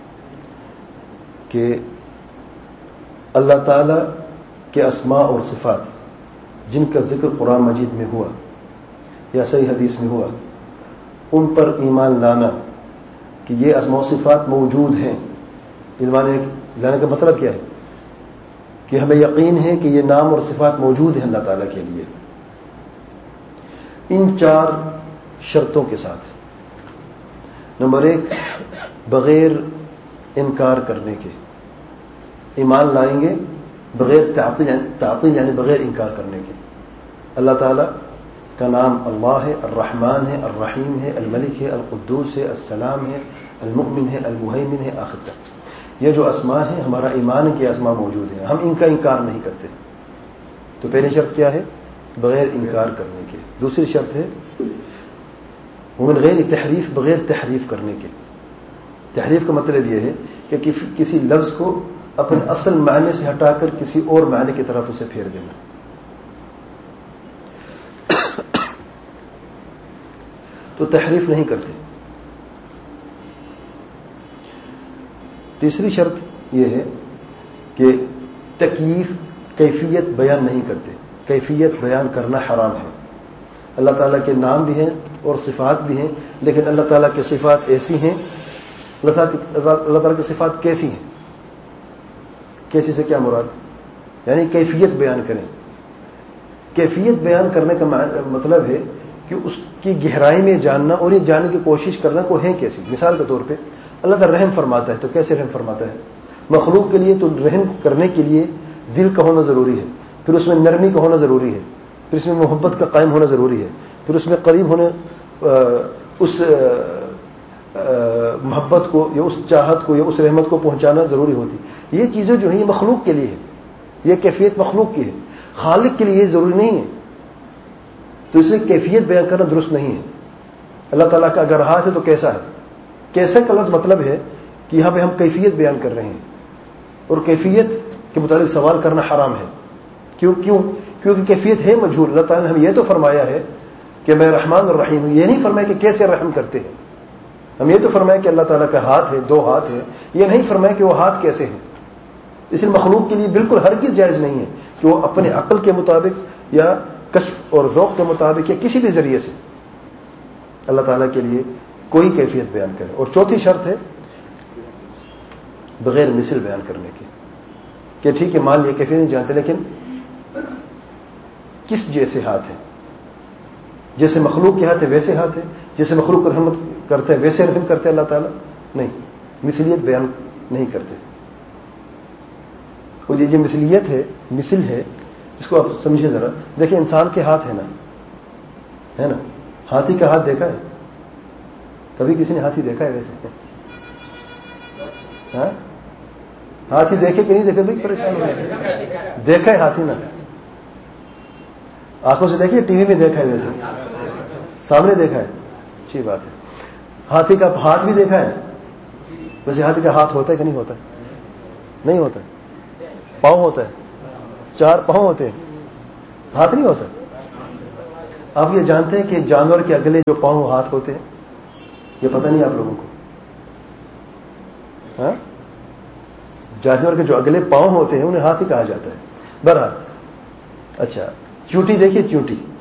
کہ اللہ تعالی کے اسماء اور صفات جن کا ذکر قرآن مجید میں ہوا یا صحیح حدیث میں ہوا، ان پر ایمان لانا کہ یہ اسماء و صفات موجود ہیں. ایمان لانے کا مطلب کیا ہے کہ ہمیں یقین ہے کہ یہ نام اور صفات موجود ہیں اللہ تعالیٰ کے لیے، ان چار شرطوں کے ساتھ. نمبر 1، بغیر انکار کرنے کے ایمان لائیں گے، بغیر تعطیل یعنی بغیر انکار کرنے کے. اللہ تعالیٰ کا نام اللہ ہے، الرحمن ہے، الرحیم ہے، الملک ہے، القدوس ہے، السلام ہے، المؤمن ہے، المہیمن ہے، آخر تک. یہ جو اسماء ہیں ہمارا ایمان کے اسماء موجود ہیں، ہم ان کا انکار نہیں کرتے. تو پہلی شرط کیا ہے؟ بغیر انکار کرنے کے. دوسری شرط ہے ومن غیر تحریف، بغیر تحریف کرنے کے. تحریف کا مطلب یہ ہے کہ کسی لفظ کو اپنے اصل معنی سے ہٹا کر کسی اور معنی کی طرف اسے پھیر دینا. تو تحریف نہیں کرتے. تیسری شرط یہ ہے کہ تکییف، کیفیت بیان نہیں کرتے. کیفیت بیان کرنا حرام ہے. اللہ تعالیٰ کے نام بھی ہیں اور صفات بھی ہیں، لیکن اللہ تعالیٰ کی صفات ایسی ہیں، اللہ تعالیٰ کی صفات کیسی ہیں. کیسی سے کیا مراد؟ یعنی کیفیت بیان کریں. کیفیت بیان کرنے کا مطلب ہے کہ اس کی گہرائی میں جاننا اور یہ جاننے کی کوشش کرنا کو ہے کیسی. مثال کے طور پہ اللہ تعالیٰ رحم فرماتا ہے تو کیسے رحم فرماتا ہے؟ مخلوق کے لیے تو رحم کرنے کے لیے دل کا ہونا ضروری ہے، پھر اس میں نرمی کا ہونا ضروری ہے، پھر اس میں محبت کا قائم ہونا ضروری ہے، پھر اس میں قریب ہونے اس محبت کو یا اس چاہت کو یا اس رحمت کو پہنچانا ضروری ہوتی. یہ چیزیں جو ہیں یہ مخلوق کے لیے ہے، یہ کیفیت مخلوق کی ہے، خالق کے لیے یہ ضروری نہیں ہے. تو اس لیے کیفیت بیان کرنا درست نہیں ہے. اللہ تعالیٰ کا اگر ہاتھ ہے تو کیسا ہے؟ کیسے کا لفظ مطلب ہے کہ یہاں پہ ہم کیفیت بیان کر رہے ہیں، اور کیفیت کے متعلق سوال کرنا حرام ہے. کیونکہ کیفیت ہے مجہول. اللہ تعالیٰ نے ہمیں یہ تو فرمایا ہے کہ میں رحمان اور رحیم ہوں، یہ نہیں فرمایا کہ کیسے رحم کرتے ہیں. ہم یہ تو فرمایا کہ اللہ تعالیٰ کا ہاتھ ہے، 2 ہاتھ ہیں، یہ نہیں فرمایا کہ وہ ہاتھ کیسے ہیں. اس لیے مخلوق کے لیے بالکل ہرگز جائز نہیں ہے کہ وہ اپنے عقل کے مطابق یا کشف اور ذوق کے مطابق یا کسی بھی ذریعے سے اللہ تعالیٰ کے لیے کوئی کیفیت بیان کرے. اور چوتھی شرط ہے بغیر مثل بیان کرنے کی، کہ ٹھیک ہے مان لیے کیفیت نہیں جانتے، لیکن کس جیسے ہاتھ ہے؟ جیسے مخلوق کے ہاتھ ہے ویسے ہاتھ ہے، جیسے مخلوق رحمت کرتے ہیں ویسے رحم کرتے اللہ تعالیٰ؟ نہیں، مثلیت بیان نہیں کرتے. اور یہ جو مثلیت ہے، مثل ہے، اس کو آپ سمجھیں ذرا. دیکھیں انسان کے ہاتھ ہے نا، ہاتھی کا ہاتھ دیکھا ہے؟ کبھی کسی نے ہاتھی دیکھا ہے ویسے؟ ہاں، ہاتھی دیکھے کہ نہیں دیکھے بھائی؟ پریشان ہو دیکھا ہے ہاتھی نا، آنکھوں سے دیکھیے، ٹی وی میں دیکھا ہے ویسے، سامنے دیکھا ہے، اچھی بات ہے. ہاتھی کا ہاتھ بھی دیکھا ہے؟ ویسے ہاتھی کا ہاتھ ہوتا ہے کہ نہیں ہوتا؟ نہیں ہوتا. پاؤں ہوتا ہے، 4 پاؤں ہوتے ہیں، ہاتھ نہیں ہوتا. آپ یہ جانتے ہیں کہ جانور کے اگلے جو پاؤں ہاتھ ہوتے ہیں؟ یہ پتہ نہیں آپ لوگوں کو؟ ہاں، جانور کے جو اگلے پاؤں ہوتے ہیں انہیں ہاتھ ہی کہا جاتا ہے. بہرحال اچھا، چونٹی دیکھیے، چونٹی